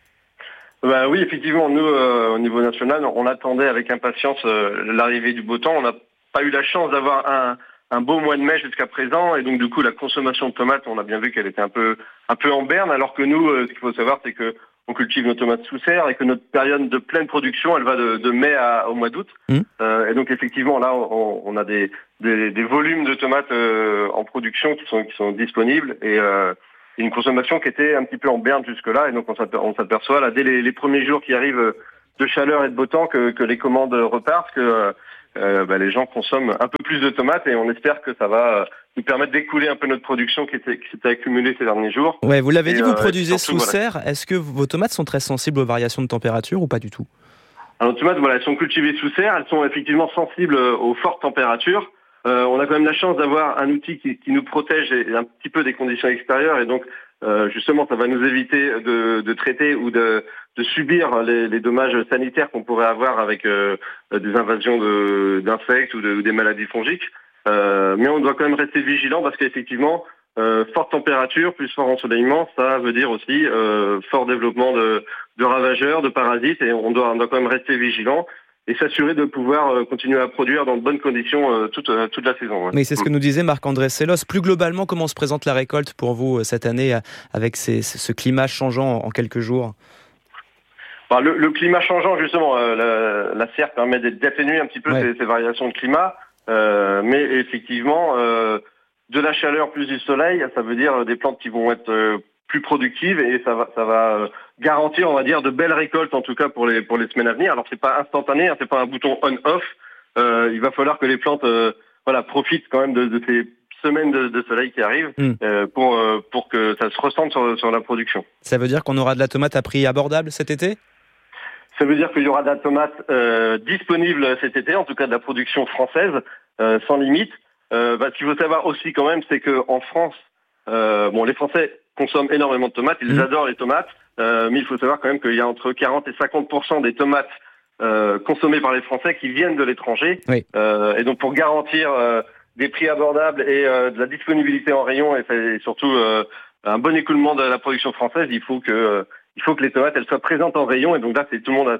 Speaker 1: Oui, effectivement, nous, au niveau national, on attendait avec impatience l'arrivée du beau temps. On n'a pas eu la chance d'avoir un beau mois de mai jusqu'à présent, et donc du coup, la consommation de tomates, on a bien vu qu'elle était un peu en berne, alors que nous, ce qu'il faut savoir, c'est que on cultive nos tomates sous serre et que notre période de pleine production, elle va de mai au mois d'août. Et donc effectivement, là, on a des volumes de tomates en production qui sont disponibles et une consommation qui était un petit peu en berne jusque-là. Et donc on s'aperçoit là dès les premiers jours qui arrivent de chaleur et de beau temps que les commandes repartent, que les gens consomment un peu plus de tomates, et on espère que ça va nous permettre d'écouler un peu notre production qui s'était accumulée ces derniers jours.
Speaker 18: Ouais, vous l'avez dit, vous produisez sous serre. Est-ce que vos tomates sont très sensibles aux variations de température ou pas du tout ?
Speaker 1: Alors, nos tomates, elles sont cultivées sous serre, elles sont effectivement sensibles aux fortes températures. On a quand même la chance d'avoir un outil qui nous protège un petit peu des conditions extérieures, et donc justement ça va nous éviter de traiter ou de subir les dommages sanitaires qu'on pourrait avoir avec des invasions d'insectes ou des maladies fongiques. Mais on doit quand même rester vigilant parce qu'effectivement, forte température plus fort ensoleillement, ça veut dire aussi fort développement de ravageurs, de parasites, et on doit quand même rester vigilant et s'assurer de pouvoir continuer à produire dans de bonnes conditions toute la saison. Ouais.
Speaker 18: Mais c'est ce que nous disait Marc-André Sellos. Plus globalement, comment se présente la récolte pour vous cette année avec ce climat changeant en quelques jours ?
Speaker 1: Le climat changeant, justement, la serre permet d'atténuer un petit peu ces variations de climat, mais effectivement, de la chaleur plus du soleil, ça veut dire des plantes qui vont être plus productives, et ça va garantir, on va dire, de belles récoltes, en tout cas pour les semaines à venir. Alors c'est pas instantané, c'est pas un bouton on/off. Il va falloir que les plantes profitent quand même de ces semaines de soleil qui arrivent pour que ça se ressente sur la production.
Speaker 18: Ça veut dire qu'on aura de la tomate à prix abordable cet été ?
Speaker 1: Ça veut dire qu'il y aura de la tomate disponible cet été, en tout cas de la production française, sans limite. Ce qu'il faut savoir aussi quand même, c'est qu'en France, les Français consomment énormément de tomates, ils adorent les tomates, mais il faut savoir quand même qu'il y a entre 40 et 50% des tomates consommées par les Français qui viennent de l'étranger. Oui. Et donc pour garantir des prix abordables et de la disponibilité en rayon et surtout un bon écoulement de la production française, il faut que les tomates elles soient présentes en rayon, et donc là tout le monde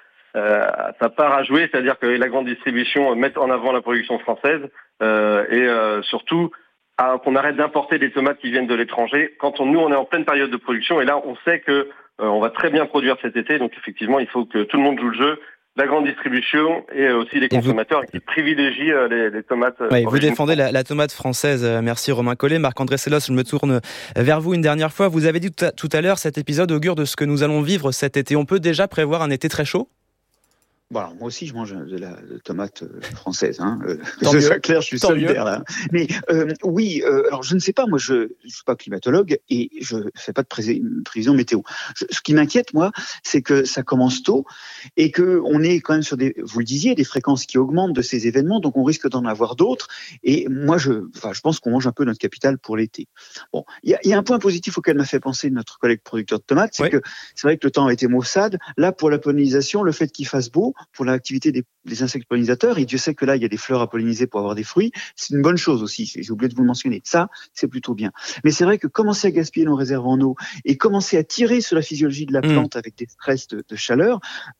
Speaker 1: a sa part à jouer, c'est-à-dire que la grande distribution mette en avant la production française et surtout qu'on arrête d'importer des tomates qui viennent de l'étranger. Nous on est en pleine période de production, et là on sait que on va très bien produire cet été, donc effectivement il faut que tout le monde joue le jeu, la grande distribution et aussi les consommateurs qui privilégient les tomates.
Speaker 18: Oui, vous défendez la tomate française. Merci Romain Collet. Marc-André Sellos, je me tourne vers vous une dernière fois. Vous avez dit tout à l'heure, cet épisode augure de ce que nous allons vivre cet été. On peut déjà prévoir un été très chaud ?
Speaker 14: Bon, alors, moi aussi, je mange de la tomate française. Que ce soit clair, je suis solidaire là. Mais oui, alors je ne sais pas. Moi, je suis pas climatologue et je fais pas de prévision météo. Ce qui m'inquiète, moi, c'est que ça commence tôt et que on est quand même sur vous le disiez, des fréquences qui augmentent de ces événements. Donc, on risque d'en avoir d'autres. Et moi, je pense qu'on mange un peu notre capital pour l'été. Bon, il y a un point positif auquel m'a fait penser notre collègue producteur de tomates, c'est que c'est vrai que le temps a été maussade. Là, pour la pollinisation, le fait qu'il fasse beau, pour l'activité des insectes pollinisateurs, et Dieu sait que là, il y a des fleurs à polliniser pour avoir des fruits, c'est une bonne chose aussi, j'ai oublié de vous le mentionner. Ça, c'est plutôt bien. Mais c'est vrai que commencer à gaspiller nos réserves en eau et commencer à tirer sur la physiologie de la plante avec des stress de chaleur,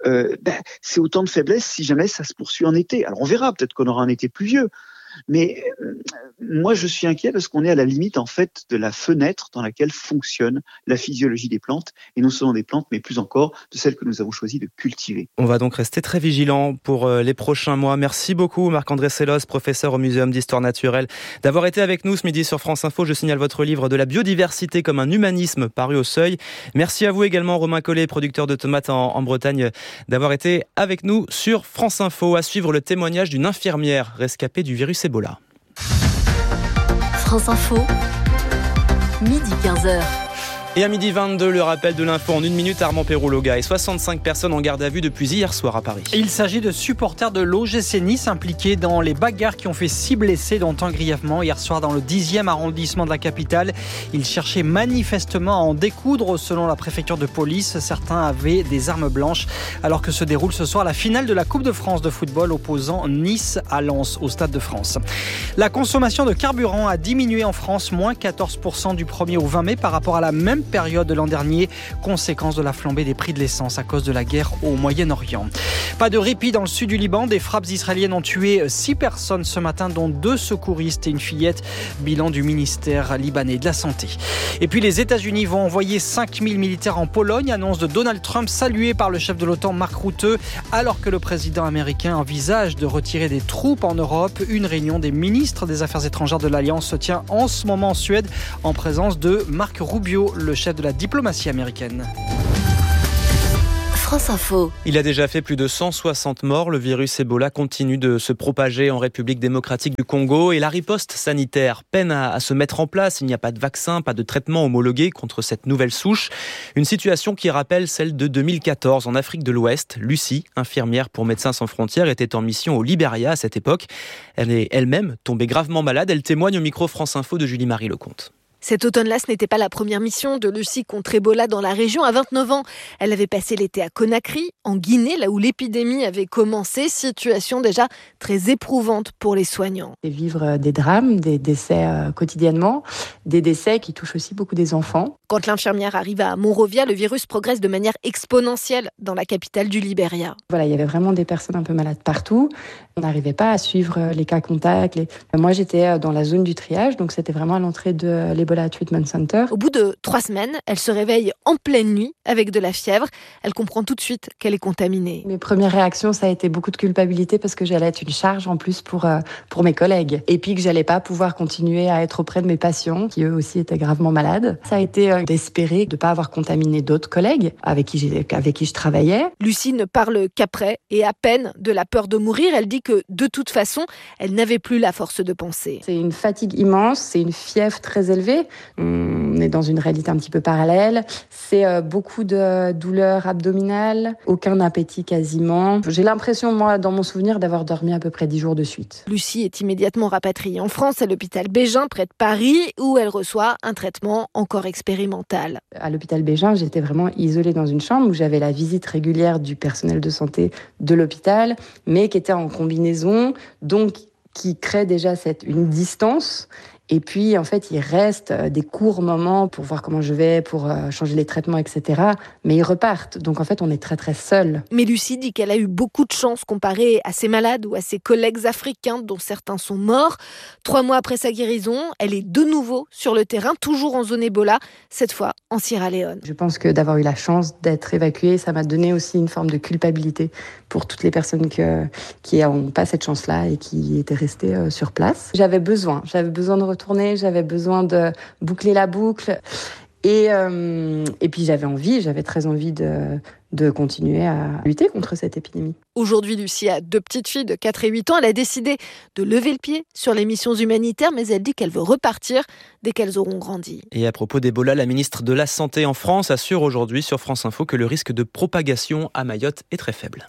Speaker 14: c'est autant de faiblesse si jamais ça se poursuit en été. Alors on verra, peut-être qu'on aura un été pluvieux. Mais moi, je suis inquiet parce qu'on est à la limite, en fait, de la fenêtre dans laquelle fonctionne la physiologie des plantes, et non seulement des plantes, mais plus encore de celles que nous avons choisi de cultiver.
Speaker 18: On va donc rester très vigilants pour les prochains mois. Merci beaucoup, Marc-André Sellos, professeur au Muséum d'Histoire Naturelle, d'avoir été avec nous ce midi sur France Info. Je signale votre livre De la biodiversité comme un humanisme, paru au Seuil. Merci à vous également, Romain Collet, producteur de tomates en Bretagne, d'avoir été avec nous sur France Info. À suivre le témoignage d'une infirmière rescapée du virus Ebola.
Speaker 9: France Info, midi 15h.
Speaker 18: Et à 12h22, le rappel de l'info en 1 minute, Armand Perroulloga et 65 personnes en garde à vue depuis hier soir à Paris.
Speaker 19: Il s'agit de supporters de l'OGC Nice impliqués dans les bagarres qui ont fait 6 blessés, dont un grièvement hier soir dans le 10e arrondissement de la capitale. Ils cherchaient manifestement à en découdre selon la préfecture de police. Certains avaient des armes blanches alors que se déroule ce soir la finale de la Coupe de France de football opposant Nice à Lens au Stade de France. La consommation de carburant a diminué en France, moins 14% du 1er au 20 mai par rapport à la même période de l'an dernier, conséquence de la flambée des prix de l'essence à cause de la guerre au Moyen-Orient. Pas de répit dans le sud du Liban, des frappes israéliennes ont tué 6 personnes ce matin, dont 2 secouristes et une fillette, bilan du ministère libanais de la Santé. Et puis les États-Unis vont envoyer 5000 militaires en Pologne, annonce de Donald Trump saluée par le chef de l'OTAN Mark Rutte, alors que le président américain envisage de retirer des troupes en Europe. Une réunion des ministres des Affaires étrangères de l'Alliance se tient en ce moment en Suède en présence de Marco Rubio, le chef de la diplomatie américaine.
Speaker 12: France Info.
Speaker 18: Il a déjà fait plus de 160 morts. Le virus Ebola continue de se propager en République démocratique du Congo et la riposte sanitaire peine à se mettre en place. Il n'y a pas de vaccin, pas de traitement homologué contre cette nouvelle souche. Une situation qui rappelle celle de 2014 en Afrique de l'Ouest. Lucie, infirmière pour Médecins sans frontières, était en mission au Libéria à cette époque. Elle est elle-même tombée gravement malade. Elle témoigne au micro France Info de Julie-Marie Lecomte.
Speaker 6: Cet automne-là, ce n'était pas la première mission de Lucie contre Ebola dans la région. À 29 ans, elle avait passé l'été à Conakry, en Guinée, là où l'épidémie avait commencé. Situation déjà très éprouvante pour les soignants.
Speaker 16: Et vivre des drames, des décès quotidiennement, des décès qui touchent aussi beaucoup des enfants.
Speaker 6: Quand l'infirmière arrive à Monrovia, le virus progresse de manière exponentielle dans la capitale du Libéria.
Speaker 16: Voilà, il y avait vraiment des personnes un peu malades partout. On n'arrivait pas à suivre les cas contacts. Moi, j'étais dans la zone du triage, donc c'était vraiment à l'entrée de l'Ebola Treatment Center.
Speaker 6: Au bout de 3 semaines, elle se réveille en pleine nuit avec de la fièvre. Elle comprend tout de suite qu'elle est contaminée.
Speaker 16: Mes premières réactions, ça a été beaucoup de culpabilité parce que j'allais être une charge en plus pour mes collègues. Et puis que j'allais pas pouvoir continuer à être auprès de mes patients qui eux aussi étaient gravement malades. Ça a été d'espérer de ne pas avoir contaminé d'autres collègues avec qui je travaillais.
Speaker 6: Lucie ne parle qu'après et à peine de la peur de mourir. Elle dit que de toute façon, elle n'avait plus la force de penser.
Speaker 16: C'est une fatigue immense, c'est une fièvre très élevée. On est dans une réalité un petit peu parallèle. C'est beaucoup de douleurs abdominales, aucun appétit quasiment. J'ai l'impression, moi, dans mon souvenir, d'avoir dormi à peu près 10 jours de suite.
Speaker 6: Lucie est immédiatement rapatriée en France à l'hôpital Bégin, près de Paris, où elle reçoit un traitement encore expérimental.
Speaker 16: À l'hôpital Bégin, j'étais vraiment isolée dans une chambre où j'avais la visite régulière du personnel de santé de l'hôpital, mais qui était en combinaison, donc qui crée déjà une distance. Et puis, en fait, il reste des courts moments pour voir comment je vais, pour changer les traitements, etc. Mais ils repartent. Donc, en fait, on est très, très seuls.
Speaker 6: Mais Lucie dit qu'elle a eu beaucoup de chance comparée à ses malades ou à ses collègues africains, dont certains sont morts. 3 mois après sa guérison, elle est de nouveau sur le terrain, toujours en zone Ebola, cette fois en Sierra Leone.
Speaker 16: Je pense que d'avoir eu la chance d'être évacuée, ça m'a donné aussi une forme de culpabilité pour toutes les personnes qui n'ont pas cette chance-là et qui étaient restées sur place. J'avais besoin de retourner, j'avais besoin de boucler la boucle et puis j'avais très envie de continuer à lutter contre cette épidémie.
Speaker 6: Aujourd'hui, Lucie a 2 petites filles de 4 et 8 ans. Elle a décidé de lever le pied sur les missions humanitaires, mais elle dit qu'elle veut repartir dès qu'elles auront grandi.
Speaker 18: Et à propos d'Ebola, la ministre de la Santé en France assure aujourd'hui sur France Info que le risque de propagation à Mayotte est très faible.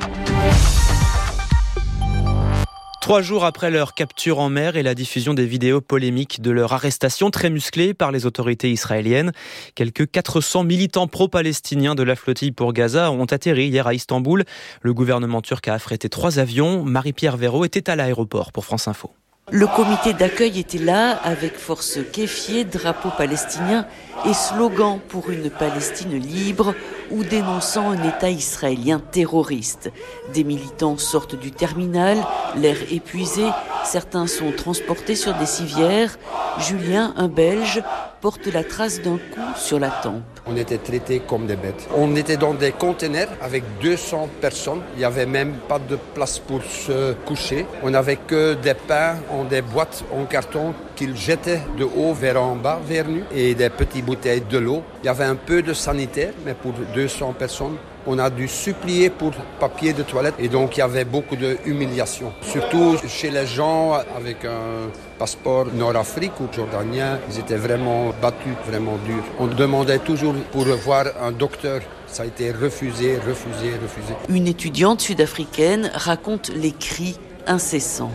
Speaker 18: 3 jours après leur capture en mer et la diffusion des vidéos polémiques de leur arrestation très musclée par les autorités israéliennes, quelques 400 militants pro-palestiniens de la flottille pour Gaza ont atterri hier à Istanbul. Le gouvernement turc a affrété 3 avions. Marie-Pierre Véraud était à l'aéroport pour France Info.
Speaker 17: Le comité d'accueil était là avec force kéfier, drapeau palestinien et slogan pour une Palestine libre ou dénonçant un État israélien terroriste. Des militants sortent du terminal, l'air épuisé, certains sont transportés sur des civières. Julien, un Belge, porte la trace d'un coup sur la tempe.
Speaker 21: On était traités comme des bêtes. On était dans des conteneurs avec 200 personnes. Il n'y avait même pas de place pour se coucher. On n'avait que des pains en des boîtes en carton qu'ils jetaient de haut vers en bas, vers nous, et des petites bouteilles de l'eau. Il y avait un peu de sanitaire, mais pour 200 personnes, On a dû supplier pour papier de toilette et donc il y avait beaucoup d'humiliation. Surtout chez les gens avec un passeport nord-afrique ou jordanien, ils étaient vraiment battus, vraiment durs. On demandait toujours pour voir un docteur. Ça a été refusé.
Speaker 17: Une étudiante sud-africaine raconte les cris incessants.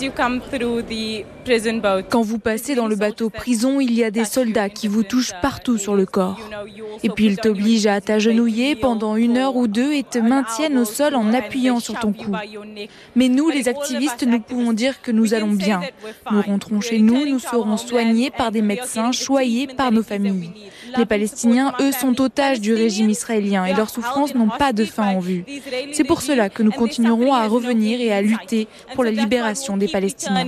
Speaker 2: Quand vous passez dans le bateau prison, il y a des soldats qui vous touchent partout sur le corps. Et puis ils t'obligent à t'agenouiller pendant 1 heure ou 2 et te maintiennent au sol en appuyant sur ton cou. Mais nous, les activistes, nous pouvons dire que nous allons bien. Nous rentrons chez nous, nous serons soignés par des médecins, choyés par nos familles. Les Palestiniens, eux, sont otages du régime israélien et leurs souffrances n'ont pas de fin en vue. C'est pour cela que nous continuerons à revenir et à lutter pour la libération des Palestiniens.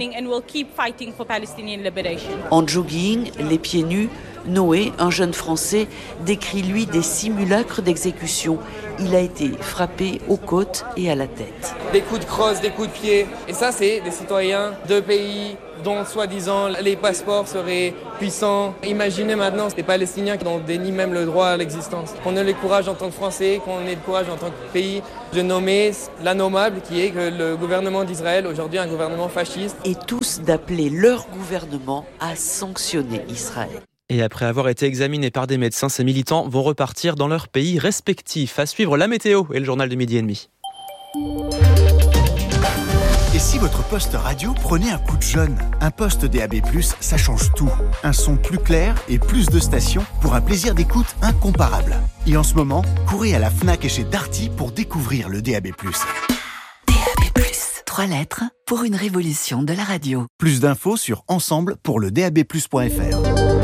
Speaker 17: En jogging, les pieds nus, Noé, un jeune Français, décrit lui des simulacres d'exécution. Il a été frappé aux côtes et à la tête.
Speaker 3: Des coups de crosse, des coups de pied. Et ça, c'est des citoyens de pays dont, soi-disant, les passeports seraient puissants. Imaginez maintenant des Palestiniens qui dénient même le droit à l'existence. Qu'on ait le courage en tant que Français, qu'on ait le courage en tant que pays de nommer l'anommable qui est que le gouvernement d'Israël, aujourd'hui un gouvernement fasciste.
Speaker 17: Et tous d'appeler leur gouvernement à sanctionner Israël.
Speaker 18: Et après avoir été examinés par des médecins, ces militants vont repartir dans leur pays respectif. À suivre la météo et le journal de 12h30.
Speaker 20: Et si votre poste radio prenait un coup de jeune ? Un poste DAB+, ça change tout. Un son plus clair et plus de stations pour un plaisir d'écoute incomparable. Et en ce moment, courez à la Fnac et chez Darty pour découvrir le DAB+.
Speaker 22: DAB+, 3 lettres pour une révolution de la radio.
Speaker 20: Plus d'infos sur ensemble pour le dabplus.fr.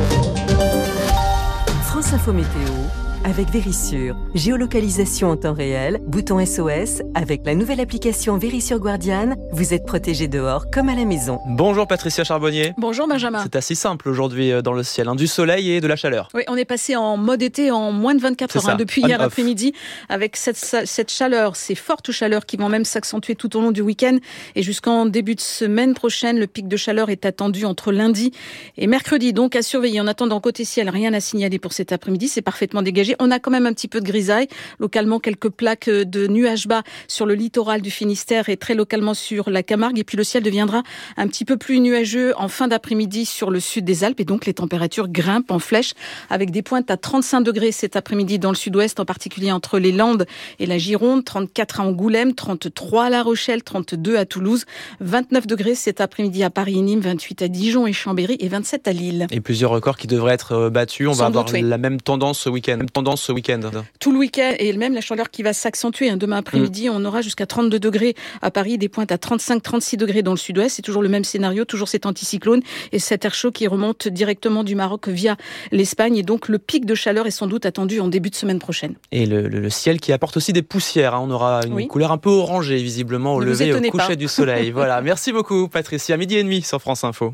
Speaker 23: France Info Météo avec Vérissure. Géolocalisation en temps réel, bouton SOS. Avec la nouvelle application Vérissure Guardian, vous êtes protégé dehors comme à la maison.
Speaker 18: Bonjour Patricia Charbonnier.
Speaker 26: Bonjour Benjamin.
Speaker 18: C'est assez simple aujourd'hui dans le ciel, du soleil et de la chaleur.
Speaker 26: Oui, on est passé en mode été en moins de 24 heures depuis hier après-midi avec cette chaleur, ces fortes chaleurs qui vont même s'accentuer tout au long du week-end et jusqu'en début de semaine prochaine. Le pic de chaleur est attendu entre lundi et mercredi, donc à surveiller. En attendant, côté ciel, rien à signaler pour cet après-midi, c'est parfaitement dégagé. On a quand même un petit peu de grisaille, localement quelques plaques de nuages bas sur le littoral du Finistère et très localement sur la Camargue. Et puis le ciel deviendra un petit peu plus nuageux en fin d'après-midi sur le sud des Alpes. Et donc les températures grimpent en flèche avec des pointes à 35 degrés cet après-midi dans le sud-ouest, en particulier entre les Landes et la Gironde, 34 à Angoulême, 33 à La Rochelle, 32 à Toulouse, 29 degrés cet après-midi à Paris et Nîmes, 28 à Dijon et Chambéry et 27 à Lille.
Speaker 18: Et plusieurs records qui devraient être battus. On va avoir la même tendance ce week-end.
Speaker 26: Tout le week-end et même la chaleur qui va s'accentuer. Demain après-midi, on aura jusqu'à 32 degrés à Paris, des pointes à 35-36 degrés dans le sud-ouest. C'est toujours le même scénario, toujours cet anticyclone et cet air chaud qui remonte directement du Maroc via l'Espagne. Et donc le pic de chaleur est sans doute attendu en début de semaine prochaine.
Speaker 18: Et le ciel qui apporte aussi des poussières. On aura une couleur un peu orangée visiblement au lever et au coucher du soleil. Voilà. Merci beaucoup Patricia. 12h30 sur France Info.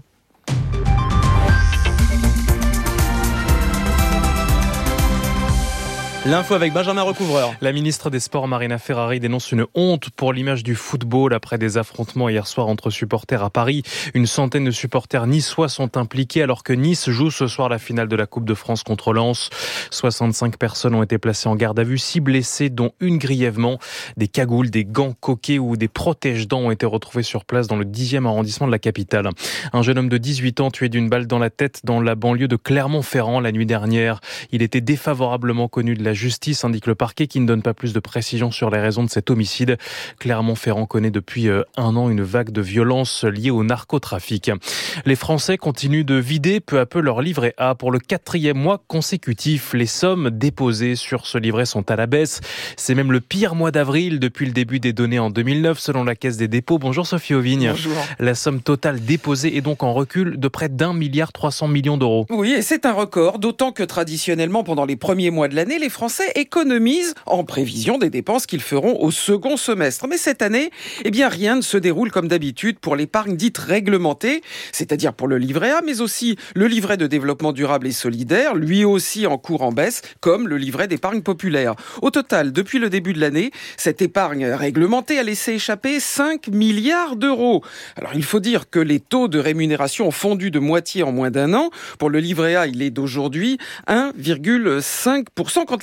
Speaker 18: L'info avec Benjamin Recouvreur.
Speaker 27: La ministre des Sports, Marina Ferrari, dénonce une honte pour l'image du football après des affrontements hier soir entre supporters à Paris. Une centaine de supporters niçois sont impliqués alors que Nice joue ce soir la finale de la Coupe de France contre Lens. 65 personnes ont été placées en garde à vue, 6 blessés dont une grièvement. Des cagoules, des gants coquets ou des protège-dents ont été retrouvés sur place dans le 10e arrondissement de la capitale. Un jeune homme de 18 ans tué d'une balle dans la tête dans la banlieue de Clermont-Ferrand la nuit dernière. Il était défavorablement connu de la justice, indique le parquet qui ne donne pas plus de précisions sur les raisons de cet homicide. Clermont-Ferrand connaît depuis 1 an une vague de violence liée au narcotrafic. Les Français continuent de vider peu à peu leur livret A. Pour le 4e mois consécutif, les sommes déposées sur ce livret sont à la baisse. C'est même le pire mois d'avril depuis le début des données en 2009 selon la Caisse des dépôts. Bonjour Sophie Auvigne.
Speaker 28: Bonjour.
Speaker 27: La somme totale déposée est donc en recul de près d'1,3 milliard d'euros.
Speaker 28: Oui, et c'est un record, d'autant que traditionnellement pendant les premiers mois de l'année, les Français économisent en prévision des dépenses qu'ils feront au second semestre. Mais cette année, rien ne se déroule comme d'habitude pour l'épargne dite réglementée, c'est-à-dire pour le livret A, mais aussi le livret de développement durable et solidaire, lui aussi en cours en baisse, comme le livret d'épargne populaire. Au total, depuis le début de l'année, cette épargne réglementée a laissé échapper 5 milliards d'euros. Alors il faut dire que les taux de rémunération ont fondu de moitié en moins d'1 an. Pour le livret A, il est d'aujourd'hui 1,5%, quand la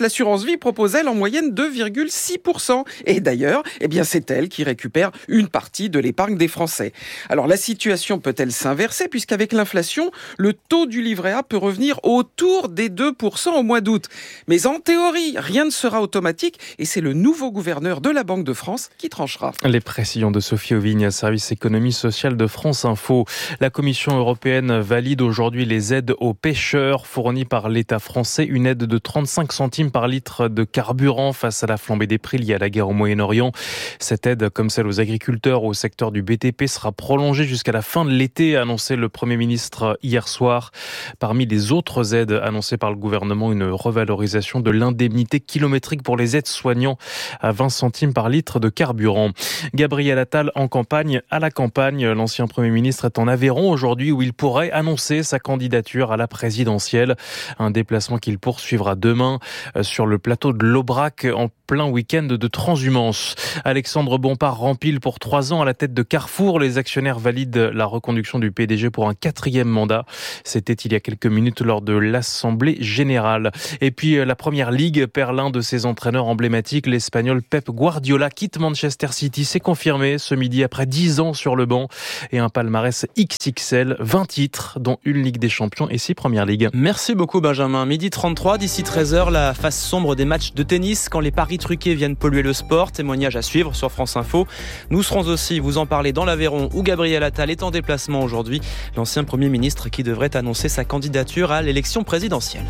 Speaker 28: l'assurance vie propose, elle, en moyenne 2,6%. Et d'ailleurs, c'est elle qui récupère une partie de l'épargne des Français. Alors, la situation peut-elle s'inverser, puisqu'avec l'inflation, le taux du livret A peut revenir autour des 2% au mois d'août. Mais en théorie, rien ne sera automatique et c'est le nouveau gouverneur de la Banque de France qui tranchera.
Speaker 27: Les précisions de Sophie Auvigne, service économie sociale de France Info. La Commission européenne valide aujourd'hui les aides aux pêcheurs fournies par l'État français. Une aide de 35 centimes par litre de carburant face à la flambée des prix liée à la guerre au Moyen-Orient. Cette aide, comme celle aux agriculteurs ou au secteur du BTP, sera prolongée jusqu'à la fin de l'été, a annoncé le Premier ministre hier soir. Parmi les autres aides annoncées par le gouvernement, une revalorisation de l'indemnité kilométrique pour les aides-soignants à 20 centimes par litre de carburant. Gabriel Attal en campagne à la campagne. L'ancien Premier ministre est en Aveyron aujourd'hui où il pourrait annoncer sa candidature à la présidentielle. Un déplacement qu'il poursuivra demain sur le plateau de l'Aubrac en plein week-end de transhumance. Alexandre Bompard rempile pour 3 ans à la tête de Carrefour. Les actionnaires valident la reconduction du PDG pour un 4e mandat. C'était il y a quelques minutes lors de l'Assemblée générale. Et puis la Première Ligue perd l'un de ses entraîneurs emblématiques. L'Espagnol Pep Guardiola quitte Manchester City. C'est confirmé ce midi après 10 ans sur le banc et un palmarès XXL, 20 titres dont une Ligue des Champions et 6 Premières Ligues.
Speaker 18: Merci beaucoup Benjamin. Midi 33, d'ici 13h, la face sombre des matchs de tennis quand les paris truqués viennent polluer le sport. Témoignage à suivre sur France Info. Nous serons aussi vous en parler dans l'Aveyron où Gabriel Attal est en déplacement aujourd'hui. L'ancien Premier ministre qui devrait annoncer sa candidature à l'élection présidentielle.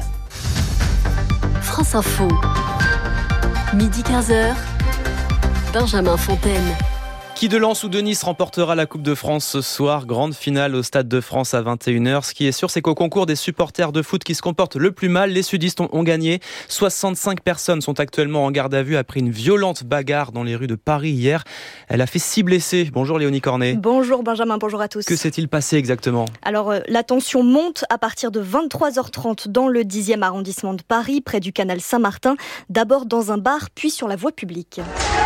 Speaker 12: France Info. Midi 15h. Benjamin Fontaine.
Speaker 18: Qui de Lens ou de Nice remportera la Coupe de France ce soir? Grande finale au Stade de France à 21h. Ce qui est sûr, c'est qu'au concours des supporters de foot qui se comportent le plus mal, les sudistes ont gagné. 65 personnes sont actuellement en garde à vue après une violente bagarre dans les rues de Paris hier. Elle a fait 6 blessés. Bonjour Léonie Cornet.
Speaker 4: Bonjour Benjamin, bonjour à tous.
Speaker 18: Que s'est-il passé exactement?
Speaker 4: Alors, la tension monte à partir de 23h30 dans le 10e arrondissement de Paris, près du canal Saint-Martin. D'abord dans un bar, puis sur la voie publique.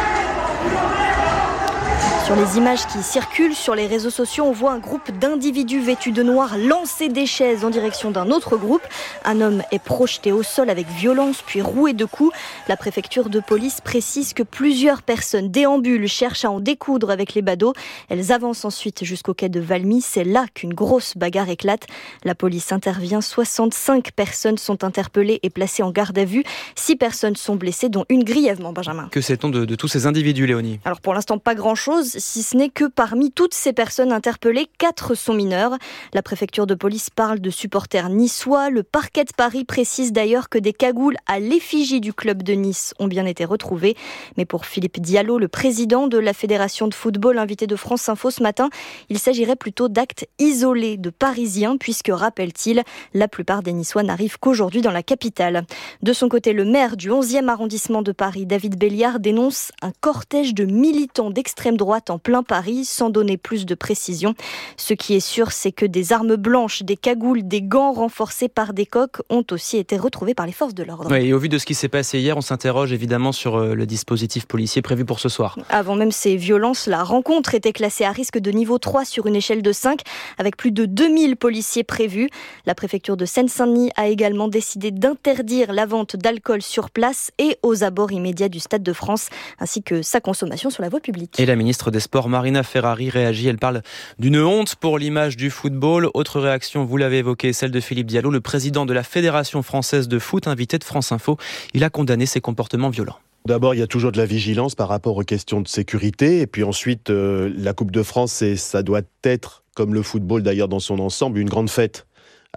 Speaker 4: Sur les images qui circulent sur les réseaux sociaux, on voit un groupe d'individus vêtus de noir lancer des chaises en direction d'un autre groupe. Un homme est projeté au sol avec violence puis roué de coups. La préfecture de police précise que plusieurs personnes déambulent, cherchent à en découdre avec les badauds. Elles avancent ensuite jusqu'au quai de Valmy. C'est là qu'une grosse bagarre éclate. La police intervient. 65 personnes sont interpellées et placées en garde à vue. 6 personnes sont blessées, dont une grièvement, Benjamin.
Speaker 18: Que sait-on de tous ces individus, Léonie?
Speaker 4: Alors pour l'instant, pas grand-chose, si ce n'est que parmi toutes ces personnes interpellées, 4 sont mineurs. La préfecture de police parle de supporters niçois. Le parquet de Paris précise d'ailleurs que des cagoules à l'effigie du club de Nice ont bien été retrouvées. Mais pour Philippe Diallo, le président de la Fédération de football, invité de France Info ce matin, il s'agirait plutôt d'actes isolés de Parisiens, puisque, rappelle-t-il, la plupart des Niçois n'arrivent qu'aujourd'hui dans la capitale. De son côté, le maire du 11e arrondissement de Paris, David Béliard, dénonce un cortège de militants d'extrême droite en plein Paris, sans donner plus de précision. Ce qui est sûr, c'est que des armes blanches, des cagoules, des gants renforcés par des coqs ont aussi été retrouvés par les forces de l'ordre.
Speaker 18: Oui, et au vu de ce qui s'est passé hier, on s'interroge évidemment sur le dispositif policier prévu pour ce soir.
Speaker 4: Avant même ces violences, la rencontre était classée à risque de niveau 3 sur une échelle de 5, avec plus de 2000 policiers prévus. La préfecture de Seine-Saint-Denis a également décidé d'interdire la vente d'alcool sur place et aux abords immédiats du Stade de France, ainsi que sa consommation sur la voie publique.
Speaker 18: Et la ministre des Sports, Marina Ferrari, réagit. Elle parle d'une honte pour l'image du football. Autre réaction, vous l'avez évoqué, celle de Philippe Diallo, le président de la Fédération française de foot, invité de France Info. Il a condamné ces comportements violents.
Speaker 5: D'abord, il y a toujours de la vigilance par rapport aux questions de sécurité. Et puis ensuite, la Coupe de France, ça doit être, comme le football d'ailleurs dans son ensemble, une grande fête.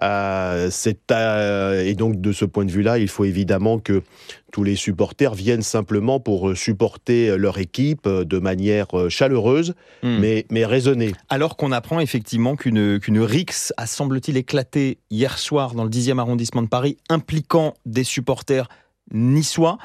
Speaker 5: Et donc de ce point de vue-là, il faut évidemment que tous les supporters viennent simplement pour supporter leur équipe de manière chaleureuse, mais raisonnée.
Speaker 8: Alors qu'on apprend effectivement qu'une rixe a, semble-t-il, éclaté hier soir dans le 10e arrondissement de Paris, impliquant des supporters niçois.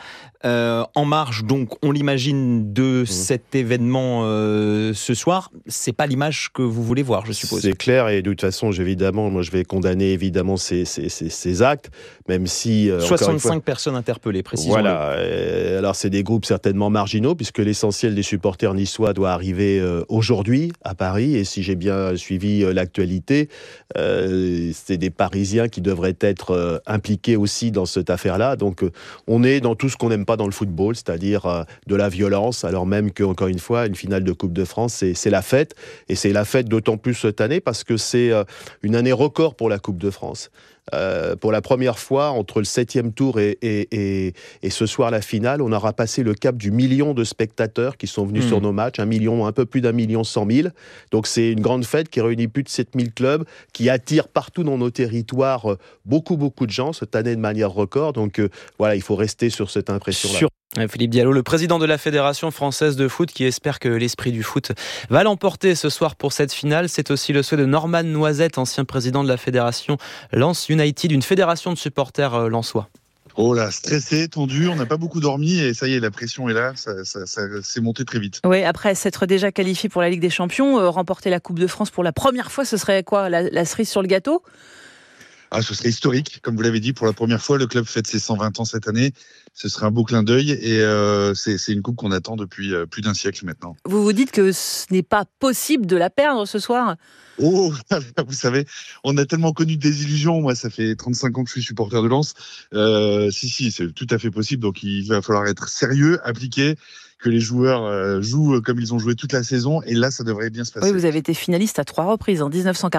Speaker 8: en marge, donc on l'imagine, de cet événement ce soir. C'est pas l'image que vous voulez voir, je suppose.
Speaker 5: C'est clair, et de toute façon, moi je vais condamner évidemment ces actes, même si
Speaker 8: 65 personnes interpellées, précisément.
Speaker 5: Voilà. Alors c'est des groupes certainement marginaux, puisque l'essentiel des supporters niçois doit arriver aujourd'hui à Paris, et si j'ai bien suivi l'actualité, c'est des Parisiens qui devraient être impliqués aussi dans cette affaire-là. Donc on est dans tout ce qu'on n'aime pas dans le football, c'est-à-dire de la violence, alors même qu'encore une fois, une finale de Coupe de France, c'est la fête, et c'est la fête d'autant plus cette année parce que c'est une année record pour la Coupe de France. Pour la première fois, entre le 7e tour et ce soir la finale, on aura passé le cap du million de spectateurs qui sont venus sur nos matchs, un peu plus d'1,1 million. Donc c'est une grande fête qui réunit plus de 7000 clubs, qui attire partout dans nos territoires beaucoup de gens cette année de manière record. Donc voilà, il faut rester sur cette impression-là.
Speaker 18: Philippe Diallo, le président de la Fédération française de foot, qui espère que l'esprit du foot va l'emporter ce soir pour cette finale. C'est aussi le souhait de Norman Noisette, ancien président de la Fédération Lens United, une fédération de supporters lensois.
Speaker 1: Oh là, stressé, tendu, on n'a pas beaucoup dormi et ça y est, la pression est là, ça s'est monté très vite.
Speaker 7: Oui, après s'être déjà qualifié pour la Ligue des Champions, remporter la Coupe de France pour la première fois, ce serait quoi, la cerise sur le gâteau ?
Speaker 1: Ce serait historique, comme vous l'avez dit, pour la première fois, le club fête ses 120 ans cette année. Ce serait un beau clin d'œil et c'est une coupe qu'on attend depuis plus d'un siècle maintenant.
Speaker 7: Vous vous dites que ce n'est pas possible de la perdre ce soir ?
Speaker 1: Oh, vous savez, on a tellement connu des illusions. Moi, ça fait 35 ans que je suis supporter de Lens. Si, c'est tout à fait possible. Donc, il va falloir être sérieux, appliqué, que les joueurs jouent comme ils ont joué toute la saison. Et là, ça devrait bien se passer.
Speaker 7: Oui, vous avez été finaliste à 3 reprises en 1940.